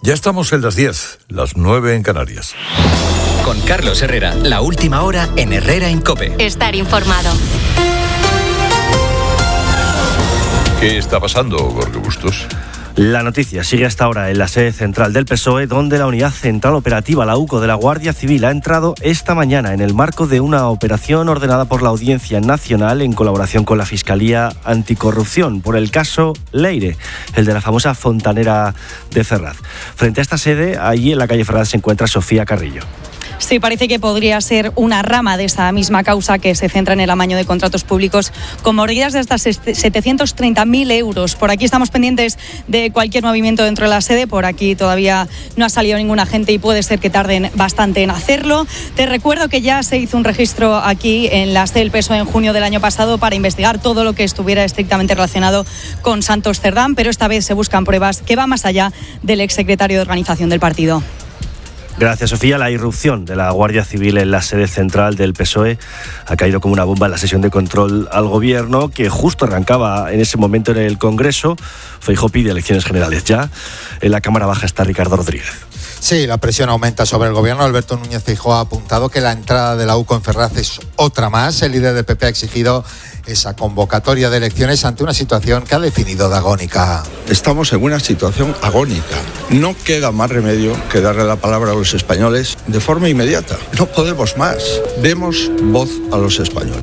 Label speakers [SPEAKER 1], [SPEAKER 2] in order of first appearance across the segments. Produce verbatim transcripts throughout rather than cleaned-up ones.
[SPEAKER 1] Ya estamos en las diez, las nueve en Canarias.
[SPEAKER 2] Con Carlos Herrera, la última hora en Herrera en COPE.
[SPEAKER 3] Estar informado.
[SPEAKER 1] ¿Qué está pasando, Jorge Bustos?
[SPEAKER 4] La noticia sigue hasta ahora en la sede central del P S O E, donde la Unidad Central Operativa, la UCO de la Guardia Civil, ha entrado esta mañana en el marco de una operación ordenada por la Audiencia Nacional en colaboración con la Fiscalía Anticorrupción por el caso Leire, el de la famosa fontanera de Ferraz. Frente a esta sede, allí en la calle Ferraz, se encuentra Sofía Carrillo.
[SPEAKER 5] Sí, parece que podría ser una rama de esa misma causa que se centra en el amaño de contratos públicos con mordidas de hasta setecientos treinta mil euros. Por aquí estamos pendientes de cualquier movimiento dentro de la sede. Por aquí todavía no ha salido ningún agente y puede ser que tarden bastante en hacerlo. Te recuerdo que ya se hizo un registro aquí en la sede del P S O E en junio del año pasado para investigar todo lo que estuviera estrictamente relacionado con Santos Cerdán, pero esta vez se buscan pruebas que van más allá del exsecretario de organización del partido.
[SPEAKER 4] Gracias, Sofía. La irrupción de la Guardia Civil en la sede central del P S O E ha caído como una bomba en la sesión de control al Gobierno, que justo arrancaba en ese momento en el Congreso. Feijóo pide elecciones generales ya. En la Cámara Baja está Ricardo Rodríguez.
[SPEAKER 6] Sí, la presión aumenta sobre el Gobierno. Alberto Núñez Feijóo ha apuntado que la entrada de la UCO en Ferraz es otra más. El líder del P P ha exigido esa convocatoria de elecciones ante una situación que ha definido de agónica.
[SPEAKER 7] Estamos en una situación agónica. No queda más remedio que darle la palabra a los españoles de forma inmediata. No podemos más. Demos voz a los españoles.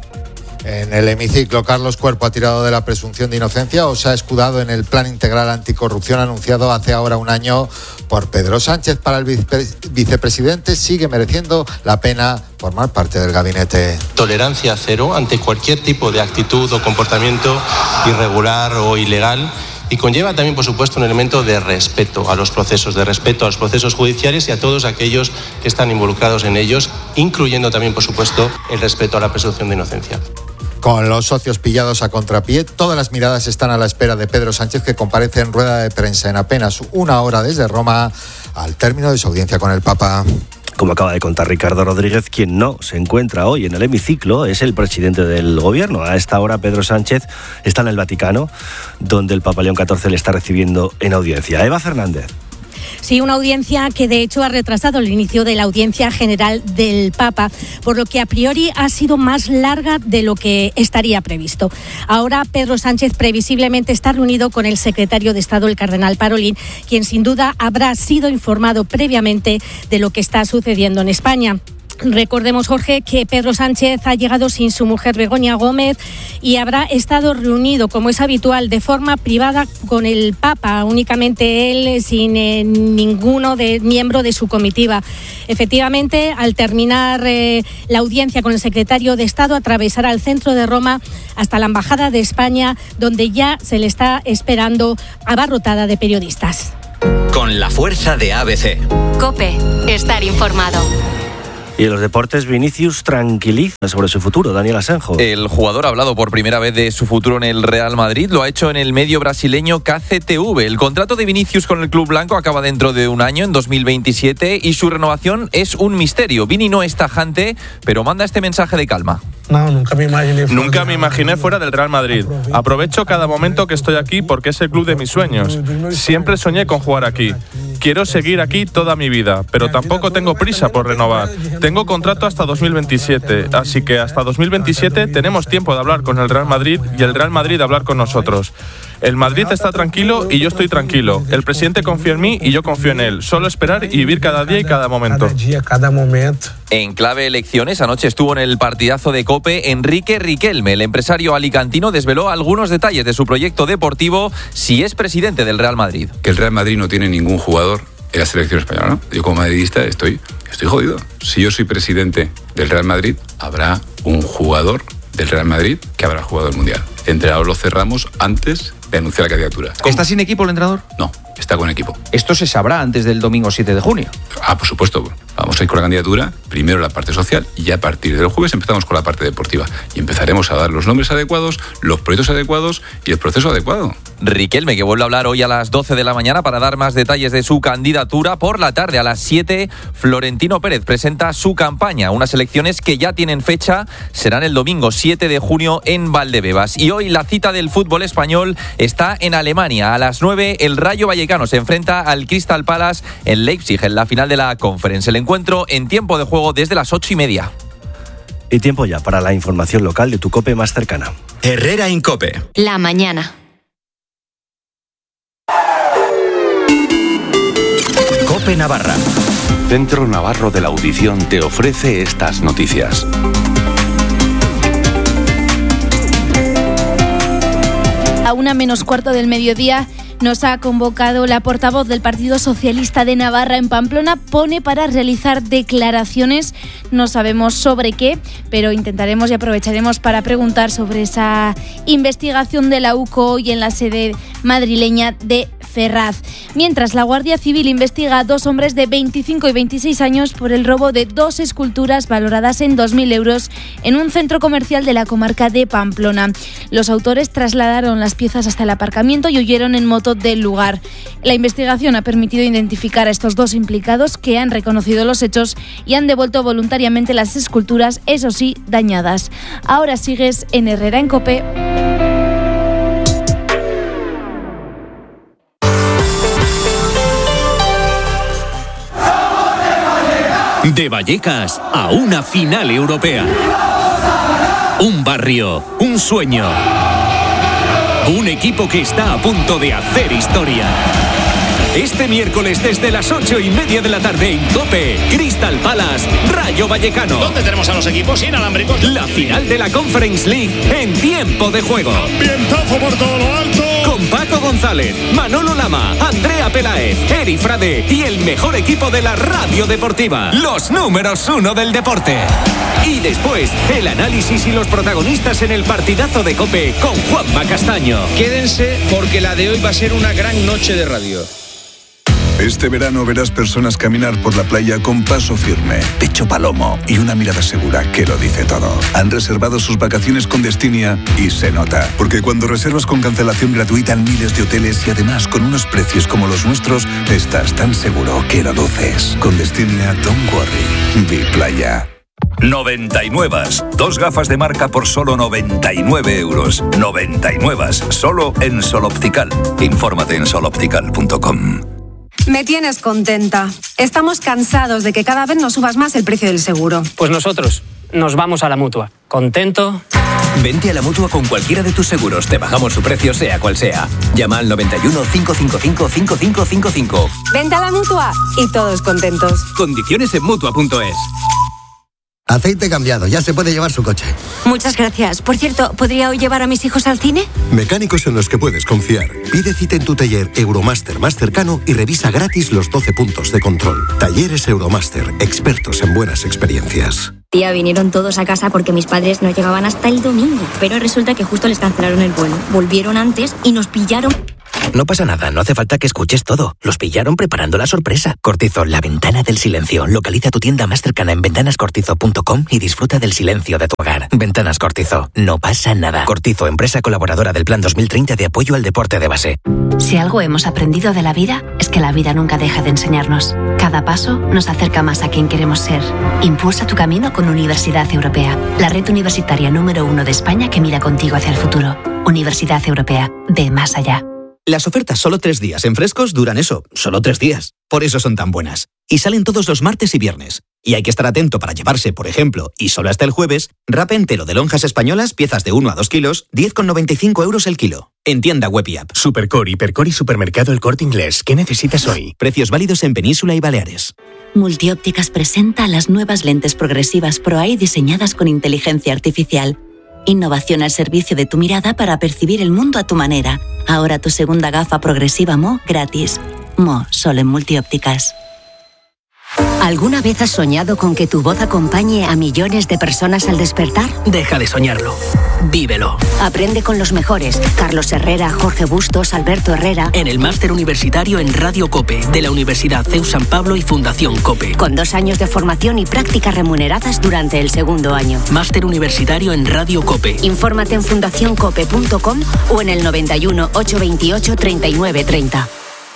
[SPEAKER 6] En el hemiciclo, Carlos Cuerpo ha tirado de la presunción de inocencia o se ha escudado en el Plan Integral Anticorrupción anunciado hace ahora un año por Pedro Sánchez. Para el vice- vicepresidente sigue mereciendo la pena formar parte del gabinete.
[SPEAKER 8] Tolerancia cero ante cualquier tipo de actitud o comportamiento irregular o ilegal. Y conlleva también, por supuesto, un elemento de respeto a los procesos, de respeto a los procesos judiciales y a todos aquellos que están involucrados en ellos, incluyendo también, por supuesto, el respeto a la presunción de inocencia.
[SPEAKER 6] Con los socios pillados a contrapié, todas las miradas están a la espera de Pedro Sánchez, que comparece en rueda de prensa en apenas una hora desde Roma al término de su audiencia con el Papa.
[SPEAKER 4] Como acaba de contar Ricardo Rodríguez, quien no se encuentra hoy en el hemiciclo es el presidente del Gobierno. A esta hora Pedro Sánchez está en el Vaticano, donde el Papa León catorce le está recibiendo en audiencia. Eva Fernández.
[SPEAKER 9] Sí, una audiencia que de hecho ha retrasado el inicio de la audiencia general del Papa, por lo que a priori ha sido más larga de lo que estaría previsto. Ahora Pedro Sánchez previsiblemente está reunido con el secretario de Estado, el cardenal Parolin, quien sin duda habrá sido informado previamente de lo que está sucediendo en España. Recordemos, Jorge, que Pedro Sánchez ha llegado sin su mujer Begoña Gómez y habrá estado reunido, como es habitual, de forma privada con el Papa, únicamente él, sin eh, ninguno de miembro de su comitiva. Efectivamente, al terminar eh, la audiencia con el secretario de Estado, atravesará el centro de Roma hasta la Embajada de España, donde ya se le está esperando abarrotada de periodistas.
[SPEAKER 2] Con la fuerza de A B C.
[SPEAKER 3] COPE. Estar informado.
[SPEAKER 4] Y en los deportes, Vinicius tranquiliza sobre su futuro. Daniel Asenjo.
[SPEAKER 10] El jugador ha hablado por primera vez de su futuro en el Real Madrid. Lo ha hecho en el medio brasileño K C T V. El contrato de Vinicius con el club blanco acaba dentro de un año, en dos mil veintisiete, y su renovación es un misterio. Vini no es tajante, pero manda este mensaje de calma.
[SPEAKER 11] No, nunca me imaginé fuera, nunca me imaginé fuera del Real Madrid. Aprovecho cada momento que estoy aquí porque es el club de mis sueños. Siempre soñé con jugar aquí. Quiero seguir aquí toda mi vida, pero tampoco tengo prisa por renovar. Tengo contrato hasta dos mil veintisiete, así que hasta dos mil veintisiete tenemos tiempo de hablar con el Real Madrid y el Real Madrid de hablar con nosotros. El Madrid está tranquilo y yo estoy tranquilo. El presidente confía en mí y yo confío en él. Solo esperar y vivir cada día y cada momento.
[SPEAKER 12] Cada día, cada momento.
[SPEAKER 10] En clave elecciones, anoche estuvo en el partidazo de COPE Enrique Riquelme. El empresario alicantino desveló algunos detalles de su proyecto deportivo si es presidente del Real Madrid.
[SPEAKER 13] Que el Real Madrid no tiene ningún jugador en la selección española, ¿no? Yo como madridista estoy, estoy jodido. Si yo soy presidente del Real Madrid, habrá un jugador del Real Madrid que habrá jugado el Mundial. El entrenador lo cerramos antes de anunciar la candidatura.
[SPEAKER 14] ¿Está sin equipo el entrenador?
[SPEAKER 13] No, está con equipo.
[SPEAKER 14] Esto se sabrá antes del domingo siete de junio.
[SPEAKER 13] Ah, por supuesto. Vamos a ir con la candidatura, primero la parte social y ya a partir del jueves empezamos con la parte deportiva. Y empezaremos a dar los nombres adecuados, los proyectos adecuados y el proceso adecuado.
[SPEAKER 10] Riquelme, que vuelve a hablar hoy a las doce de la mañana para dar más detalles de su candidatura. Por la tarde, a las siete, Florentino Pérez presenta su campaña. Unas elecciones que ya tienen fecha, serán el domingo siete de junio en Valdebebas. Y hoy la cita del fútbol español está en Alemania. A las nueve, el Rayo Vallecano se enfrenta al Crystal Palace en Leipzig, en la final de la Conference. El encuentro en tiempo de juego desde las ocho y media.
[SPEAKER 4] Y tiempo ya para la información local de tu COPE más cercana.
[SPEAKER 2] Herrera en COPE.
[SPEAKER 3] La mañana.
[SPEAKER 2] COPE Navarra.
[SPEAKER 12] Centro Navarro de la Audición te ofrece estas noticias.
[SPEAKER 15] A una menos cuarto del mediodía nos ha convocado la portavoz del Partido Socialista de Navarra en Pamplona. Pone para realizar declaraciones, no sabemos sobre qué, pero intentaremos y aprovecharemos para preguntar sobre esa investigación de la U C O hoy en la sede madrileña de Ferraz. Mientras, la Guardia Civil investiga a dos hombres de veinticinco y veintiséis años por el robo de dos esculturas valoradas en dos mil euros en un centro comercial de la comarca de Pamplona. Los autores trasladaron las piezas hasta el aparcamiento y huyeron en moto del lugar. La investigación ha permitido identificar a estos dos implicados, que han reconocido los hechos y han devuelto voluntariamente las esculturas, eso sí, dañadas. Ahora sigues en Herrera en COPE.
[SPEAKER 16] De Vallecas a una final europea. Un barrio, un sueño. Un equipo que está a punto de hacer historia. Este miércoles desde las ocho y media de la tarde en COPE, Crystal Palace, Rayo Vallecano.
[SPEAKER 17] ¿Dónde tenemos a los equipos inalámbricos?
[SPEAKER 16] La final de la Conference League en tiempo de juego.
[SPEAKER 17] Ambientazo por todo lo alto.
[SPEAKER 16] Con Paco González, Manolo Lama, Andrea Peláez, Eri Frade y el mejor equipo de la radio deportiva. Los números uno del deporte. Y después, el análisis y los protagonistas en el partidazo de COPE con Juanma Castaño.
[SPEAKER 18] Quédense porque la de hoy va a ser una gran noche de radio.
[SPEAKER 19] Este verano verás personas caminar por la playa con paso firme, pecho palomo y una mirada segura que lo dice todo. Han reservado sus vacaciones con Destinia y se nota. Porque cuando reservas con cancelación gratuita en miles de hoteles y además con unos precios como los nuestros, estás tan seguro que lo luces. Con Destinia, don't worry. Be playa.
[SPEAKER 20] noventa y nueve. Dos gafas de marca por solo noventa y nueve euros. noventa y nueve. Solo en Sol Optical. Infórmate en sol optical punto com.
[SPEAKER 21] Me tienes contenta. Estamos cansados de que cada vez nos subas más el precio del seguro.
[SPEAKER 22] Pues nosotros nos vamos a la Mutua. ¿Contento?
[SPEAKER 2] Vente a la Mutua con cualquiera de tus seguros. Te bajamos su precio sea cual sea. Llama al noventa y uno, cinco cinco cinco, cinco cinco cinco cinco.
[SPEAKER 21] Vente a la Mutua y todos contentos.
[SPEAKER 2] Condiciones en Mutua punto es.
[SPEAKER 23] Aceite cambiado, ya se puede llevar su coche.
[SPEAKER 24] Muchas gracias. Por cierto, ¿podría hoy llevar a mis hijos al cine?
[SPEAKER 23] Mecánicos en los que puedes confiar. Pide cita en tu taller Euromaster más cercano y revisa gratis los doce puntos de control. Talleres Euromaster, expertos en buenas experiencias.
[SPEAKER 24] Tía, vinieron todos a casa porque mis padres no llegaban hasta el domingo. Pero resulta que justo les cancelaron el vuelo. Volvieron antes y nos pillaron.
[SPEAKER 2] No pasa nada, no hace falta que escuches todo. Los pillaron preparando la sorpresa. Cortizo, la ventana del silencio. Localiza tu tienda más cercana en ventanas cortizo punto com y disfruta del silencio de tu hogar. Ventanas Cortizo, no pasa nada. Cortizo, empresa colaboradora del Plan dos mil treinta de apoyo al deporte de base.
[SPEAKER 25] Si algo hemos aprendido de la vida, es que la vida nunca deja de enseñarnos. Cada paso nos acerca más a quien queremos ser. Impulsa tu camino con Universidad Europea, la red universitaria número uno de España que mira contigo hacia el futuro. Universidad Europea, ve más allá.
[SPEAKER 26] Las ofertas solo tres días en Frescos duran eso, solo tres días. Por eso son tan buenas. Y salen todos los martes y viernes. Y hay que estar atento para llevarse, por ejemplo, y solo hasta el jueves, wrap entero de lonjas españolas, piezas de uno a dos kilos, diez con noventa y cinco euros el kilo. En tienda web y app.
[SPEAKER 27] Supercore, Hipercore y Supermercado El Corte Inglés. ¿Qué necesitas hoy?
[SPEAKER 26] Precios válidos en Península y Baleares.
[SPEAKER 25] Multiópticas presenta las nuevas lentes progresivas ProEye diseñadas con inteligencia artificial. Innovación al servicio de tu mirada para percibir el mundo a tu manera. Ahora tu segunda gafa progresiva Mo gratis. Mo, solo en Multiópticas.
[SPEAKER 1] ¿Alguna vez has soñado con que tu voz acompañe a millones de personas al despertar?
[SPEAKER 5] Deja de soñarlo. Vívelo.
[SPEAKER 1] Aprende con los mejores. Carlos Herrera, Jorge Bustos, Alberto Herrera.
[SPEAKER 5] En el máster universitario en Radio COPE de la Universidad C E U San Pablo y Fundación COPE.
[SPEAKER 1] Con dos años de formación y prácticas remuneradas durante el segundo año.
[SPEAKER 5] Máster universitario en Radio COPE.
[SPEAKER 1] Infórmate en fundación cope punto com o en el noventa y uno, ochocientos veintiocho, treinta y nueve treinta.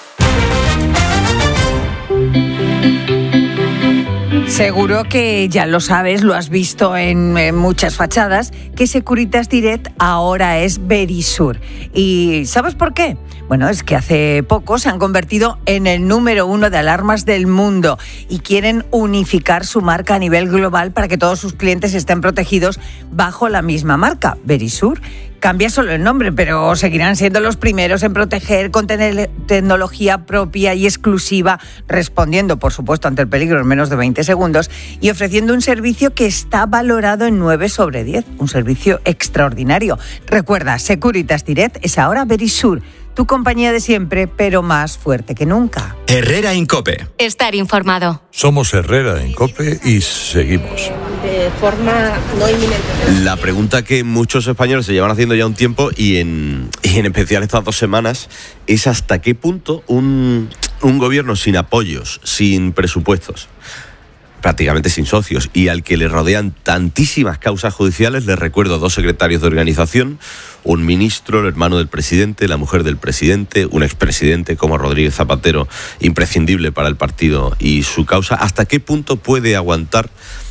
[SPEAKER 6] Seguro que ya lo sabes, lo has visto en, en muchas fachadas, que Securitas Direct ahora es Verisur. ¿Y sabes por qué? Bueno, es que hace poco se han convertido en el número uno de alarmas del mundo y quieren unificar su marca a nivel global para que todos sus clientes estén protegidos bajo la misma marca, Verisur. Cambia solo el nombre, pero seguirán siendo los primeros en proteger con te- tecnología propia y exclusiva, respondiendo, por supuesto, ante el peligro en menos de veinte segundos y ofreciendo un servicio que está valorado en nueve sobre diez. Un servicio extraordinario. Recuerda, Securitas Direct es ahora Verisur, tu compañía de siempre, pero más fuerte que nunca.
[SPEAKER 7] Herrera en COPE.
[SPEAKER 3] Estar informado.
[SPEAKER 8] Somos Herrera en COPE y seguimos.
[SPEAKER 9] De forma no inminente.
[SPEAKER 8] La pregunta que muchos españoles se llevan haciendo ya un tiempo y en, y en especial estas dos semanas es hasta qué punto un, un gobierno sin apoyos, sin presupuestos, prácticamente sin socios y al que le rodean tantísimas causas judiciales. Les recuerdo dos secretarios de organización, un ministro, el hermano del presidente, la mujer del presidente, un expresidente como Rodríguez Zapatero, imprescindible para el partido y su causa. ¿Hasta qué punto puede aguantar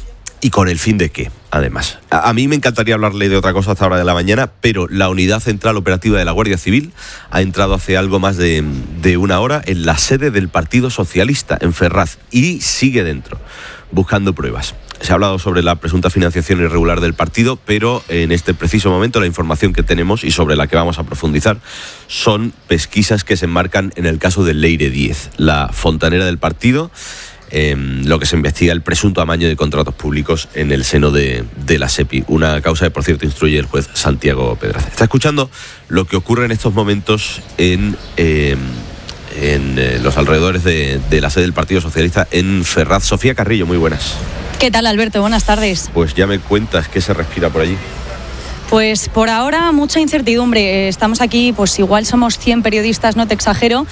[SPEAKER 8] y con el fin de qué? Además, a, a mí me encantaría hablarle de otra cosa hasta ahora de la mañana, pero la Unidad Central Operativa de la Guardia Civil ha entrado hace algo más de, de una hora en la sede del Partido Socialista en Ferraz y sigue dentro, buscando pruebas. Se ha hablado sobre la presunta financiación irregular del partido, pero en este preciso momento la información que tenemos y sobre la que vamos a profundizar son pesquisas que se enmarcan en el caso del Leire diez, la fontanera del partido, eh, lo que se investiga el presunto amaño de contratos públicos en el seno de, de la SEPI, una causa que por cierto instruye el juez Santiago Pedraza. Está escuchando lo que ocurre en estos momentos en... Eh, en eh, los alrededores de, de la sede del Partido Socialista en Ferraz. Sofía Carrillo, muy buenas.
[SPEAKER 11] ¿Qué tal, Alberto? Buenas tardes.
[SPEAKER 8] Pues ya me cuentas qué se respira por allí.
[SPEAKER 11] Pues por ahora mucha incertidumbre. Estamos aquí, pues igual somos cien periodistas, no te exagero,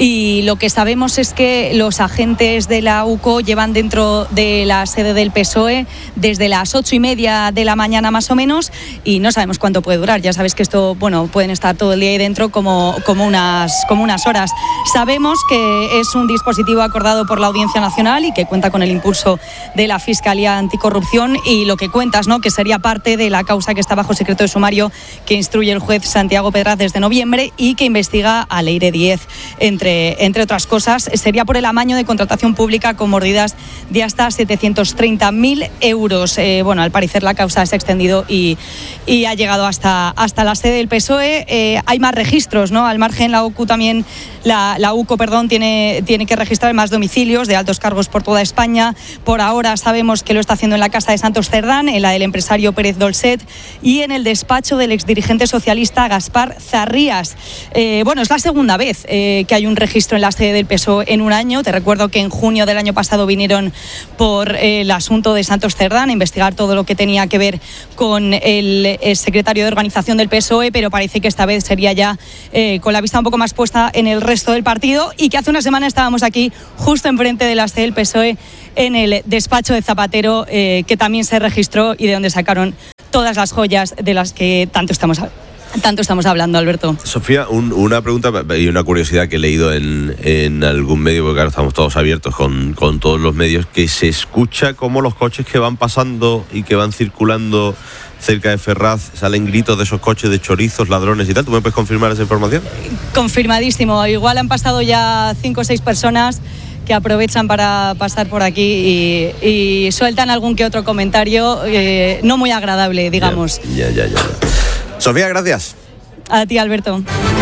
[SPEAKER 11] y lo que sabemos es que los agentes de la U C O llevan dentro de la sede del P S O E desde las ocho y media de la mañana más o menos y no sabemos cuánto puede durar. Ya sabes que esto, bueno, pueden estar todo el día ahí dentro como, como, unas, como unas horas. Sabemos que es un dispositivo acordado por la Audiencia Nacional y que cuenta con el impulso de la Fiscalía Anticorrupción y lo que cuentas, ¿no?, que sería parte de la causa que está bajo secreto de sumario que instruye el juez Santiago Pedraza desde noviembre y que investiga a Leire diez, entre, entre otras cosas. Sería por el amaño de contratación pública con mordidas de hasta setecientos treinta mil euros. Eh, bueno, al parecer la causa se ha extendido y, y ha llegado hasta, hasta la sede del P S O E. Eh, hay más registros, ¿no? Al margen, la U C O también, la, la U C O, perdón, tiene, tiene que registrar más domicilios de altos cargos por toda España. Por ahora sabemos que lo está haciendo en la casa de Santos Cerdán, en la del empresario Pérez Dolcet y en el despacho del exdirigente socialista Gaspar Zarrías. Eh, bueno, es la segunda vez eh, que hay un registro en la sede del P S O E en un año. Te recuerdo que en junio del año pasado vinieron por eh, el asunto de Santos Cerdán a investigar todo lo que tenía que ver con el, el secretario de organización del P S O E, pero parece que esta vez sería ya eh, con la vista un poco más puesta en el resto del partido y que hace una semana estábamos aquí justo enfrente de la sede del P S O E en el despacho de Zapatero, eh, que también se registró y de donde sacaron todas las joyas de las que tanto estamos tanto estamos hablando, Alberto.
[SPEAKER 8] Sofía, un, una pregunta y una curiosidad que he leído en, en algún medio, porque claro, estamos todos abiertos con, con todos los medios, que se escucha como los coches que van pasando y que van circulando cerca de Ferraz, salen gritos de esos coches de chorizos, ladrones y tal. ¿Tú me puedes confirmar esa información?
[SPEAKER 11] Confirmadísimo. Igual han pasado ya cinco o seis personas que aprovechan para pasar por aquí y, y sueltan algún que otro comentario eh, no muy agradable, digamos.
[SPEAKER 8] Ya, ya, ya, ya. Sofía, gracias.
[SPEAKER 11] A ti, Alberto.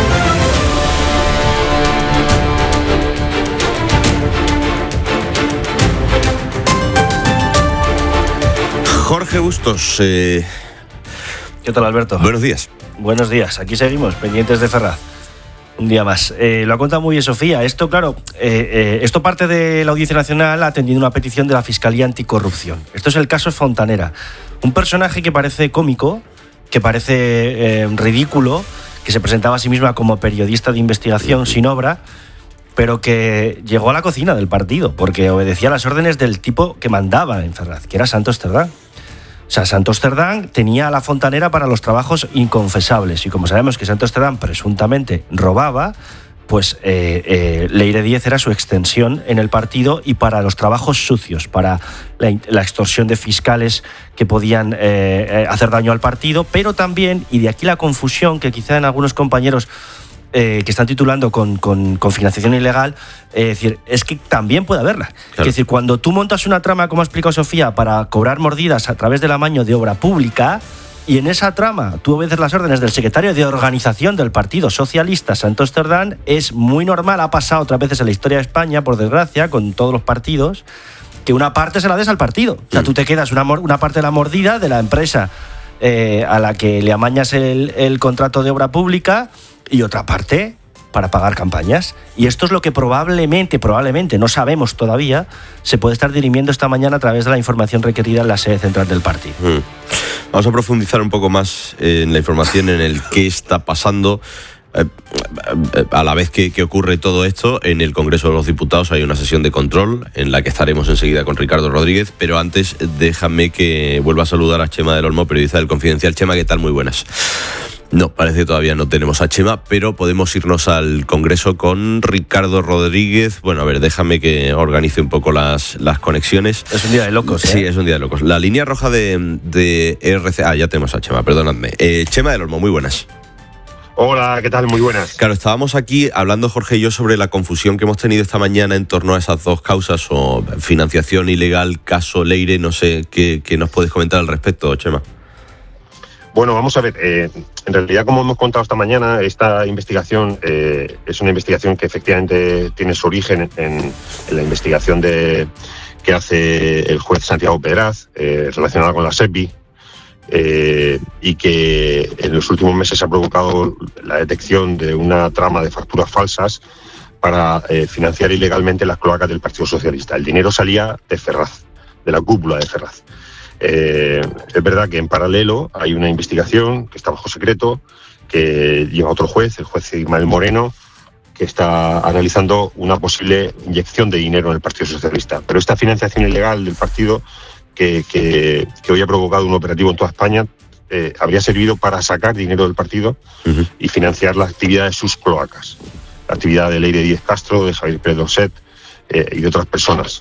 [SPEAKER 8] Jorge Bustos. Eh...
[SPEAKER 4] ¿Qué tal, Alberto?
[SPEAKER 8] Buenos días.
[SPEAKER 4] Buenos días. Aquí seguimos, pendientes de Ferraz. Un día más. Eh, lo ha contado muy bien Sofía. Esto, claro, eh, eh, esto parte de la Audiencia Nacional atendiendo una petición de la Fiscalía Anticorrupción. Esto es el caso Fontanera. Un personaje que parece cómico, que parece eh, ridículo, que se presentaba a sí misma como periodista de investigación sin obra, pero que llegó a la cocina del partido porque obedecía las órdenes del tipo que mandaba en Ferraz, que era Santos Cerdán. O sea, Santos Cerdán tenía a la Fontanera para los trabajos inconfesables y como sabemos que Santos Cerdán presuntamente robaba, pues eh, eh, Leire Díez era su extensión en el partido y para los trabajos sucios, para la, la extorsión de fiscales que podían eh, eh, hacer daño al partido, pero también, y de aquí la confusión que quizá en algunos compañeros Eh, que están titulando con, con, con financiación ilegal, eh, es decir, es que también puede haberla. Claro. Es decir, cuando tú montas una trama, como ha explicado Sofía, para cobrar mordidas a través del amaño de obra pública, y en esa trama tú obedeces las órdenes del secretario de organización del Partido Socialista, Santos Cerdán, es muy normal, ha pasado otras veces en la historia de España, por desgracia, con todos los partidos, que una parte se la des al partido. O sea, tú te quedas una, una parte de la mordida de la empresa eh, a la que le amañas el, el contrato de obra pública, y otra parte para pagar campañas. Y esto es lo que probablemente, probablemente, no sabemos todavía, se puede estar dirimiendo esta mañana a través de la información requerida en la sede central del partido.
[SPEAKER 8] Mm. Vamos a profundizar un poco más en la información, en el qué está pasando. A la vez que, que ocurre todo esto, en el Congreso de los Diputados hay una sesión de control en la que estaremos enseguida con Ricardo Rodríguez, pero antes déjame que vuelva a saludar a Chema del Olmo, periodista del Confidencial. Chema, ¿qué tal? Muy buenas. No, parece que todavía no tenemos a Chema, pero podemos irnos al Congreso con Ricardo Rodríguez. Bueno, a ver, déjame que organice un poco las, las conexiones.
[SPEAKER 4] Es un día de locos, ¿eh?
[SPEAKER 8] Sí, es un día de locos. La línea roja de, de R C... Ah, ya tenemos a Chema, perdonadme. Eh, Chema del Olmo, muy buenas.
[SPEAKER 7] Hola, ¿qué tal? Muy buenas.
[SPEAKER 8] Claro, estábamos aquí hablando, Jorge y yo, sobre la confusión que hemos tenido esta mañana en torno a esas dos causas, o financiación ilegal, caso Leire. No sé, ¿qué, qué nos puedes comentar al respecto, Chema?
[SPEAKER 7] Bueno, vamos a ver, eh, en realidad, como hemos contado esta mañana, esta investigación eh, es una investigación que efectivamente tiene su origen en, en la investigación de, que hace el juez Santiago Pedraz, eh, relacionada con la SEPI, eh, y que en los últimos meses ha provocado la detección de una trama de facturas falsas para eh, financiar ilegalmente las cloacas del Partido Socialista. El dinero salía de Ferraz, de la cúpula de Ferraz. Eh, es verdad que en paralelo hay una investigación que está bajo secreto, que lleva otro juez, el juez Ismael Moreno, que está analizando una posible inyección de dinero en el Partido Socialista. Pero esta financiación ilegal del partido, que, que, que hoy ha provocado un operativo en toda España, eh, habría servido para sacar dinero del partido uh-huh. y financiar la actividad de sus cloacas. La actividad de Leire Díez Castro, de Xavier Pérez Doset eh, y de otras personas.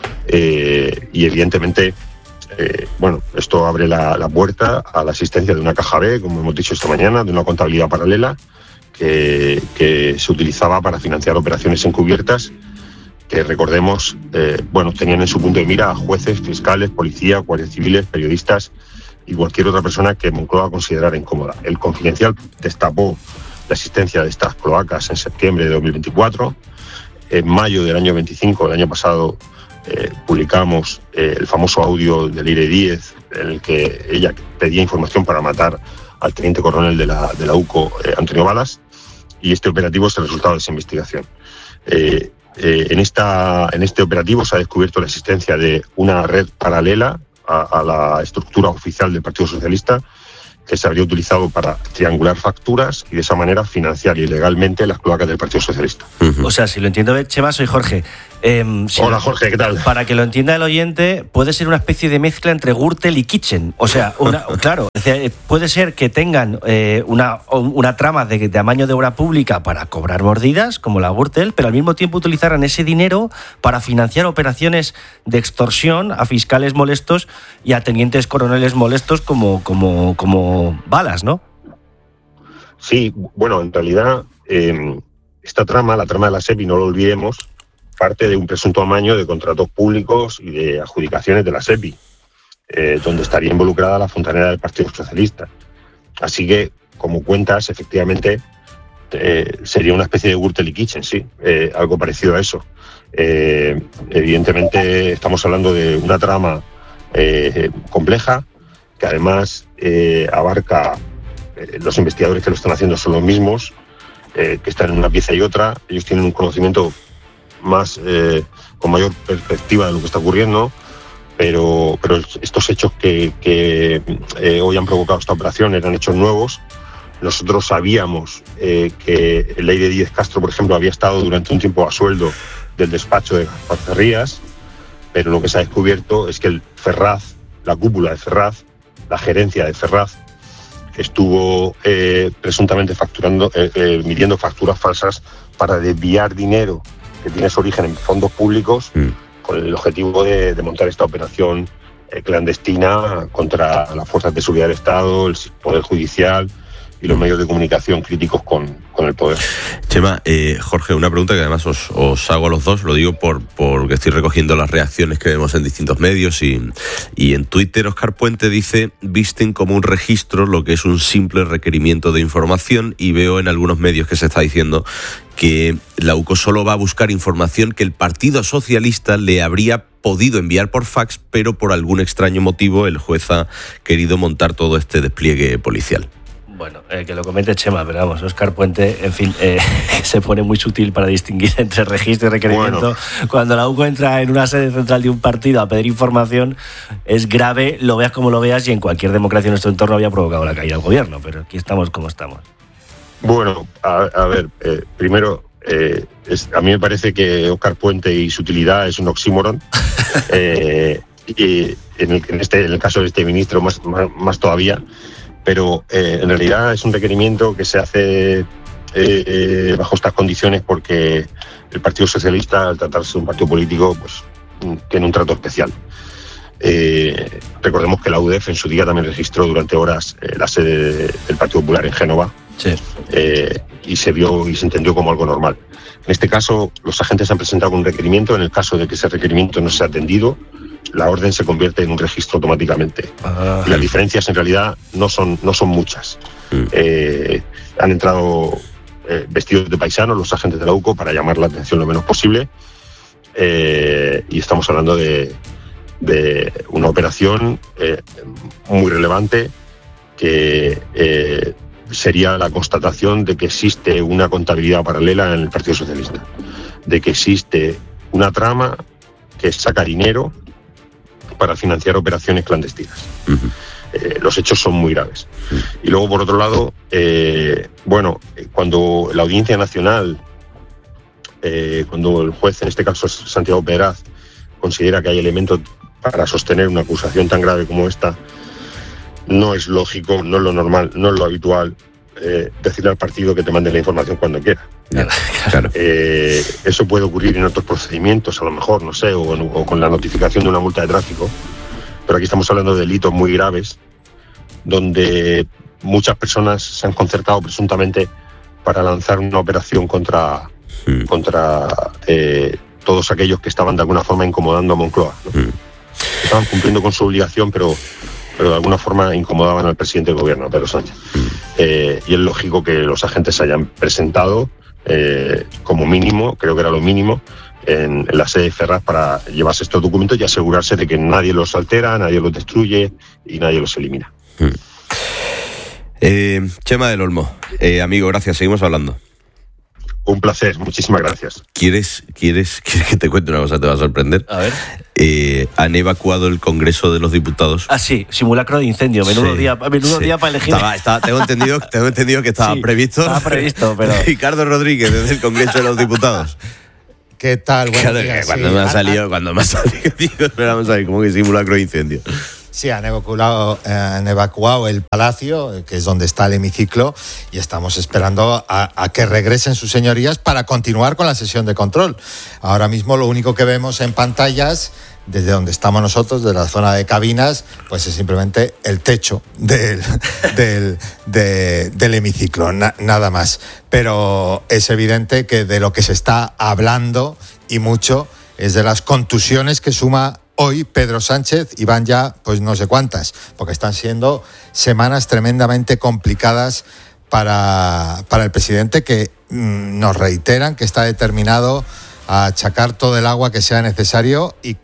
[SPEAKER 7] Eh, y evidentemente... Eh, bueno, esto abre la, la puerta a la existencia de una caja B, como hemos dicho esta mañana, de una contabilidad paralela que, que se utilizaba para financiar operaciones encubiertas que, recordemos, eh, bueno, tenían en su punto de mira a jueces, fiscales, policías, guardias civiles, periodistas y cualquier otra persona que Moncloa considerara incómoda. El Confidencial destapó la existencia de estas cloacas en septiembre de dos mil veinticuatro. En mayo del año veinticinco, del año pasado, Eh, publicamos eh, el famoso audio de Leire Díez, en el que ella pedía información para matar al teniente coronel de la, de la UCO, eh, Antonio Balas, y este operativo es el resultado de esa investigación. Eh, eh, en, esta, en este operativo se ha descubierto la existencia de una red paralela a, a la estructura oficial del Partido Socialista, que se habría utilizado para triangular facturas y de esa manera financiar ilegalmente las cloacas del Partido Socialista.
[SPEAKER 4] O sea, si lo entiendo, Chema, soy Jorge. Eh, si
[SPEAKER 7] Hola, Jorge, ¿qué tal?
[SPEAKER 4] Para que lo entienda el oyente, puede ser una especie de mezcla entre Gürtel y Kitchen. O sea, una, claro, puede ser que tengan eh, una, una trama de, de amaño de obra pública para cobrar mordidas, como la Gürtel, pero al mismo tiempo utilizaran ese dinero para financiar operaciones de extorsión a fiscales molestos y a tenientes coroneles molestos como, como, como Balas, ¿no?
[SPEAKER 7] Sí, bueno, en realidad eh, esta trama, la trama de la SEPI, no lo olvidemos, parte de un presunto amaño de contratos públicos y de adjudicaciones de la SEPI, eh, donde estaría involucrada la Fontanera del Partido Socialista. Así que, como cuentas, efectivamente, eh, sería una especie de Gürtel y Kitchen, sí, eh, algo parecido a eso. Eh, evidentemente, estamos hablando de una trama eh, compleja, que además eh, abarca, eh, los investigadores que lo están haciendo son los mismos, eh, que están en una pieza y otra. Ellos tienen un conocimiento más eh, con mayor perspectiva de lo que está ocurriendo, pero, pero estos hechos que, que eh, hoy han provocado esta operación eran hechos nuevos. Nosotros sabíamos eh, que el Leire Díez Castro, por ejemplo, había estado durante un tiempo a sueldo del despacho de Gaspar Cerrías, pero lo que se ha descubierto es que el Ferraz, la cúpula de Ferraz, la gerencia de Ferraz, estuvo eh, presuntamente facturando, eh, eh, emitiendo facturas falsas para desviar dinero que tiene su origen en fondos públicos, mm. con el objetivo de, de montar esta operación eh, clandestina contra las fuerzas de seguridad del Estado, el Poder Judicial y los medios de comunicación críticos con, con el poder.
[SPEAKER 8] Chema, eh, Jorge, una pregunta que además os, os hago a los dos, lo digo por porque estoy recogiendo las reacciones que vemos en distintos medios y, y en Twitter. Óscar Puente dice: visten como un registro lo que es un simple requerimiento de información, y veo en algunos medios que se está diciendo que la U C O solo va a buscar información que el Partido Socialista le habría podido enviar por fax, pero por algún extraño motivo el juez ha querido montar todo este despliegue policial.
[SPEAKER 4] Bueno, eh, que lo comente Chema, pero vamos, Óscar Puente, en fin, eh, se pone muy sutil para distinguir entre registro y requerimiento. Bueno. Cuando la U C O entra en una sede central de un partido a pedir información, es grave, lo veas como lo veas, y en cualquier democracia en nuestro entorno había provocado la caída del gobierno, pero aquí estamos como estamos.
[SPEAKER 7] Bueno, a, a ver, eh, primero, eh, es, a mí me parece que Óscar Puente y su utilidad es un oxímoron. eh, y en el, en, este, en el caso de este ministro, más, más, más todavía. Pero eh, en realidad es un requerimiento que se hace eh, eh, bajo estas condiciones porque el Partido Socialista, al tratarse de un partido político, pues tiene un trato especial. Eh, recordemos que la U D E F en su día también registró durante horas eh, la sede del Partido Popular en Génova, sí. eh, y se vio y se entendió como algo normal. En este caso, los agentes han presentado un requerimiento. En el caso de que ese requerimiento no sea atendido, la orden se convierte en un registro automáticamente. Ah, y las diferencias en realidad no son, no son muchas. Mm. Eh, han entrado eh, vestidos de paisanos los agentes de la U C O para llamar la atención lo menos posible, eh, y estamos hablando de, de una operación eh, muy relevante que eh, sería la constatación de que existe una contabilidad paralela en el Partido Socialista, de que existe una trama que saca dinero para financiar operaciones clandestinas. Uh-huh. Eh, los hechos son muy graves. Uh-huh. Y luego, por otro lado, eh, bueno, cuando la Audiencia Nacional, eh, cuando el juez, en este caso Santiago Pedraz, considera que hay elementos para sostener una acusación tan grave como esta, no es lógico, no es lo normal, no es lo habitual eh, decirle al partido que te mande la información cuando quiera. Claro. Eh, eso puede ocurrir en otros procedimientos, a lo mejor, no sé, o, o con la notificación de una multa de tráfico, pero aquí estamos hablando de delitos muy graves, donde muchas personas se han concertado presuntamente para lanzar una operación contra, mm. contra eh, todos aquellos que estaban de alguna forma incomodando a Moncloa, ¿no? Mm. Estaban cumpliendo con su obligación, pero, pero de alguna forma incomodaban al presidente del gobierno, Pedro Sánchez. Mm. Eh, y es lógico que los agentes se hayan presentado Eh, como mínimo, creo que era lo mínimo, en, en la sede de Ferraz para llevarse estos documentos y asegurarse de que nadie los altera, nadie los destruye y nadie los elimina. Hmm.
[SPEAKER 8] Eh, Chema del Olmo, eh, amigo, gracias, seguimos hablando.
[SPEAKER 7] Un placer, muchísimas gracias.
[SPEAKER 8] ¿Quieres, quieres, ¿Quieres que te cuente una cosa? Te va a sorprender.
[SPEAKER 4] A ver.
[SPEAKER 8] Eh, han evacuado el Congreso de los Diputados.
[SPEAKER 4] Ah, sí, simulacro de incendio. Menudo sí, día, menudo sí. día para elegir.
[SPEAKER 8] Estaba, estaba, tengo, entendido, tengo entendido que estaba sí, previsto.
[SPEAKER 4] Estaba previsto, pero.
[SPEAKER 8] Ricardo Rodríguez, desde el Congreso de los Diputados.
[SPEAKER 10] ¿Qué tal? Buenos
[SPEAKER 8] claro,
[SPEAKER 10] días,
[SPEAKER 8] cuando,
[SPEAKER 10] sí.
[SPEAKER 8] me ha salido, cuando me ha salido, digo, esperamos a ver, ¿cómo que simulacro de incendio?
[SPEAKER 10] Sí, han evacuado, eh, han evacuado el Palacio, que es donde está el hemiciclo, y estamos esperando a, a que regresen sus señorías para continuar con la sesión de control. Ahora mismo lo único que vemos en pantallas, desde donde estamos nosotros, de la zona de cabinas, pues es simplemente el techo del, del, de, del hemiciclo, na, nada más. Pero es evidente que de lo que se está hablando, y mucho, es de las contusiones que suma hoy Pedro Sánchez, y van ya pues no sé cuántas, porque están siendo semanas tremendamente complicadas para, para el presidente, que mmm, nos reiteran que está determinado a achacar todo el agua que sea necesario y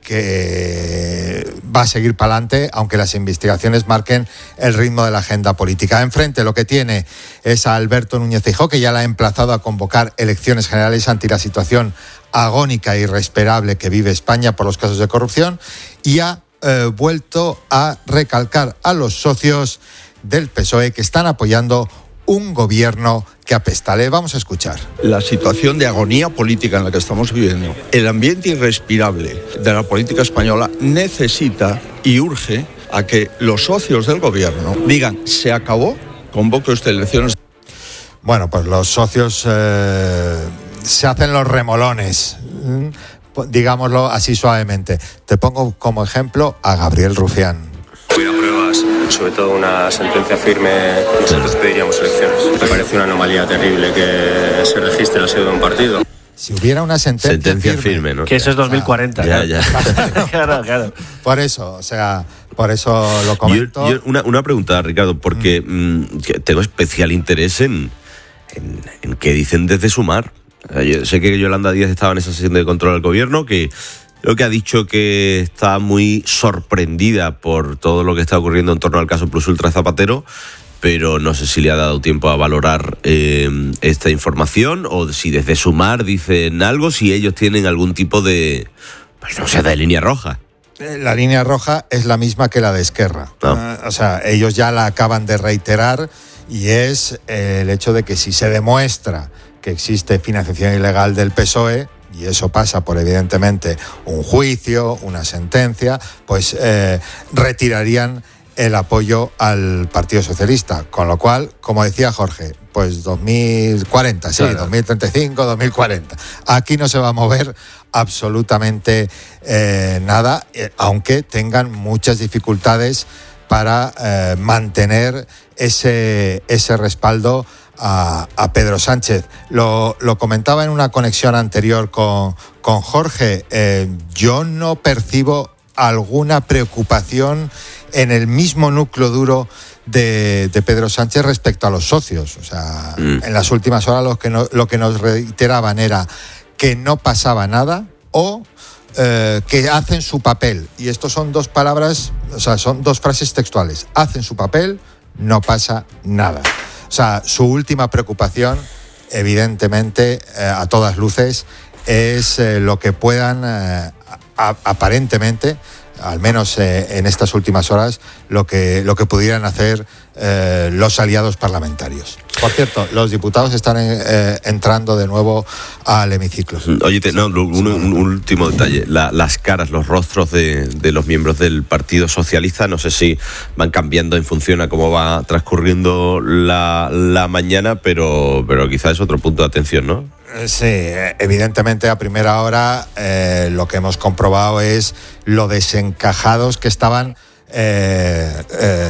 [SPEAKER 10] que va a seguir para adelante, aunque las investigaciones marquen el ritmo de la agenda política. Enfrente lo que tiene es a Alberto Núñez Feijóo, que ya la ha emplazado a convocar elecciones generales ante la situación agónica e irrespirable que vive España por los casos de corrupción, y ha eh, vuelto a recalcar a los socios del P S O E que están apoyando un gobierno que apesta. Le vamos a escuchar.
[SPEAKER 12] La situación de agonía política en la que estamos viviendo, el ambiente irrespirable de la política española, necesita y urge a que los socios del gobierno digan: se acabó, convoque usted elecciones.
[SPEAKER 10] Bueno, pues los socios eh, se hacen los remolones, digámoslo así suavemente. Te pongo como ejemplo a Gabriel Rufián.
[SPEAKER 13] Hubiera pruebas, sobre todo una sentencia firme, nosotros pediríamos elecciones. Me parece una anomalía terrible que se registre la sede de un partido.
[SPEAKER 10] Si hubiera una sentencia,
[SPEAKER 8] sentencia
[SPEAKER 10] firme,
[SPEAKER 8] firme, ¿no?
[SPEAKER 4] Que eso es dos mil cuarenta.
[SPEAKER 8] Ya, ya.
[SPEAKER 4] Claro, claro.
[SPEAKER 10] Por eso, o sea, por eso lo comento.
[SPEAKER 8] Yo, yo, una, una pregunta, Ricardo, porque mm. que tengo especial interés en, en, en qué dicen desde Sumar. Yo sé que Yolanda Díaz estaba en esa sesión de control del gobierno, que creo que ha dicho que está muy sorprendida por todo lo que está ocurriendo en torno al caso Plus Ultra Zapatero, pero no sé si le ha dado tiempo a valorar eh, esta información, o si desde Sumar dicen algo, si ellos tienen algún tipo de, pues no sé, de línea roja.
[SPEAKER 10] La línea roja es la misma que la de Esquerra.
[SPEAKER 8] No.
[SPEAKER 10] Uh, o sea, ellos ya la acaban de reiterar, y es eh, el hecho de que si se demuestra que existe financiación ilegal del P S O E, y eso pasa por, evidentemente, un juicio, una sentencia, pues eh, retirarían el apoyo al Partido Socialista. Con lo cual, como decía Jorge, pues dos mil cuarenta, sí, claro. dos mil treinta y cinco, dos mil cuarenta. Aquí no se va a mover absolutamente eh, nada, eh, aunque tengan muchas dificultades para eh, mantener ese, ese respaldo A, a Pedro Sánchez. Lo, lo comentaba en una conexión anterior con, con Jorge. Eh, yo no percibo alguna preocupación en el mismo núcleo duro de, de Pedro Sánchez respecto a los socios. O sea, mm. en las últimas horas lo que, no, lo que nos reiteraban era que no pasaba nada, o eh, que hacen su papel. Y estos son dos palabras, o sea, son dos frases textuales. Hacen su papel, no pasa nada. O sea, su última preocupación, evidentemente, eh, a todas luces, es eh, lo que puedan, eh, a, aparentemente, al menos eh, en estas últimas horas, lo que, lo que pudieran hacer eh, los aliados parlamentarios. Por cierto, los diputados están eh, entrando de nuevo al hemiciclo.
[SPEAKER 8] Oye, te, no, un, un último detalle. La, las caras, los rostros de, de los miembros del Partido Socialista, no sé si van cambiando en función a cómo va transcurriendo la, la mañana, pero, pero quizás es otro punto de atención, ¿no?
[SPEAKER 10] Sí, evidentemente a primera hora eh, lo que hemos comprobado es lo desencajados que estaban eh, eh,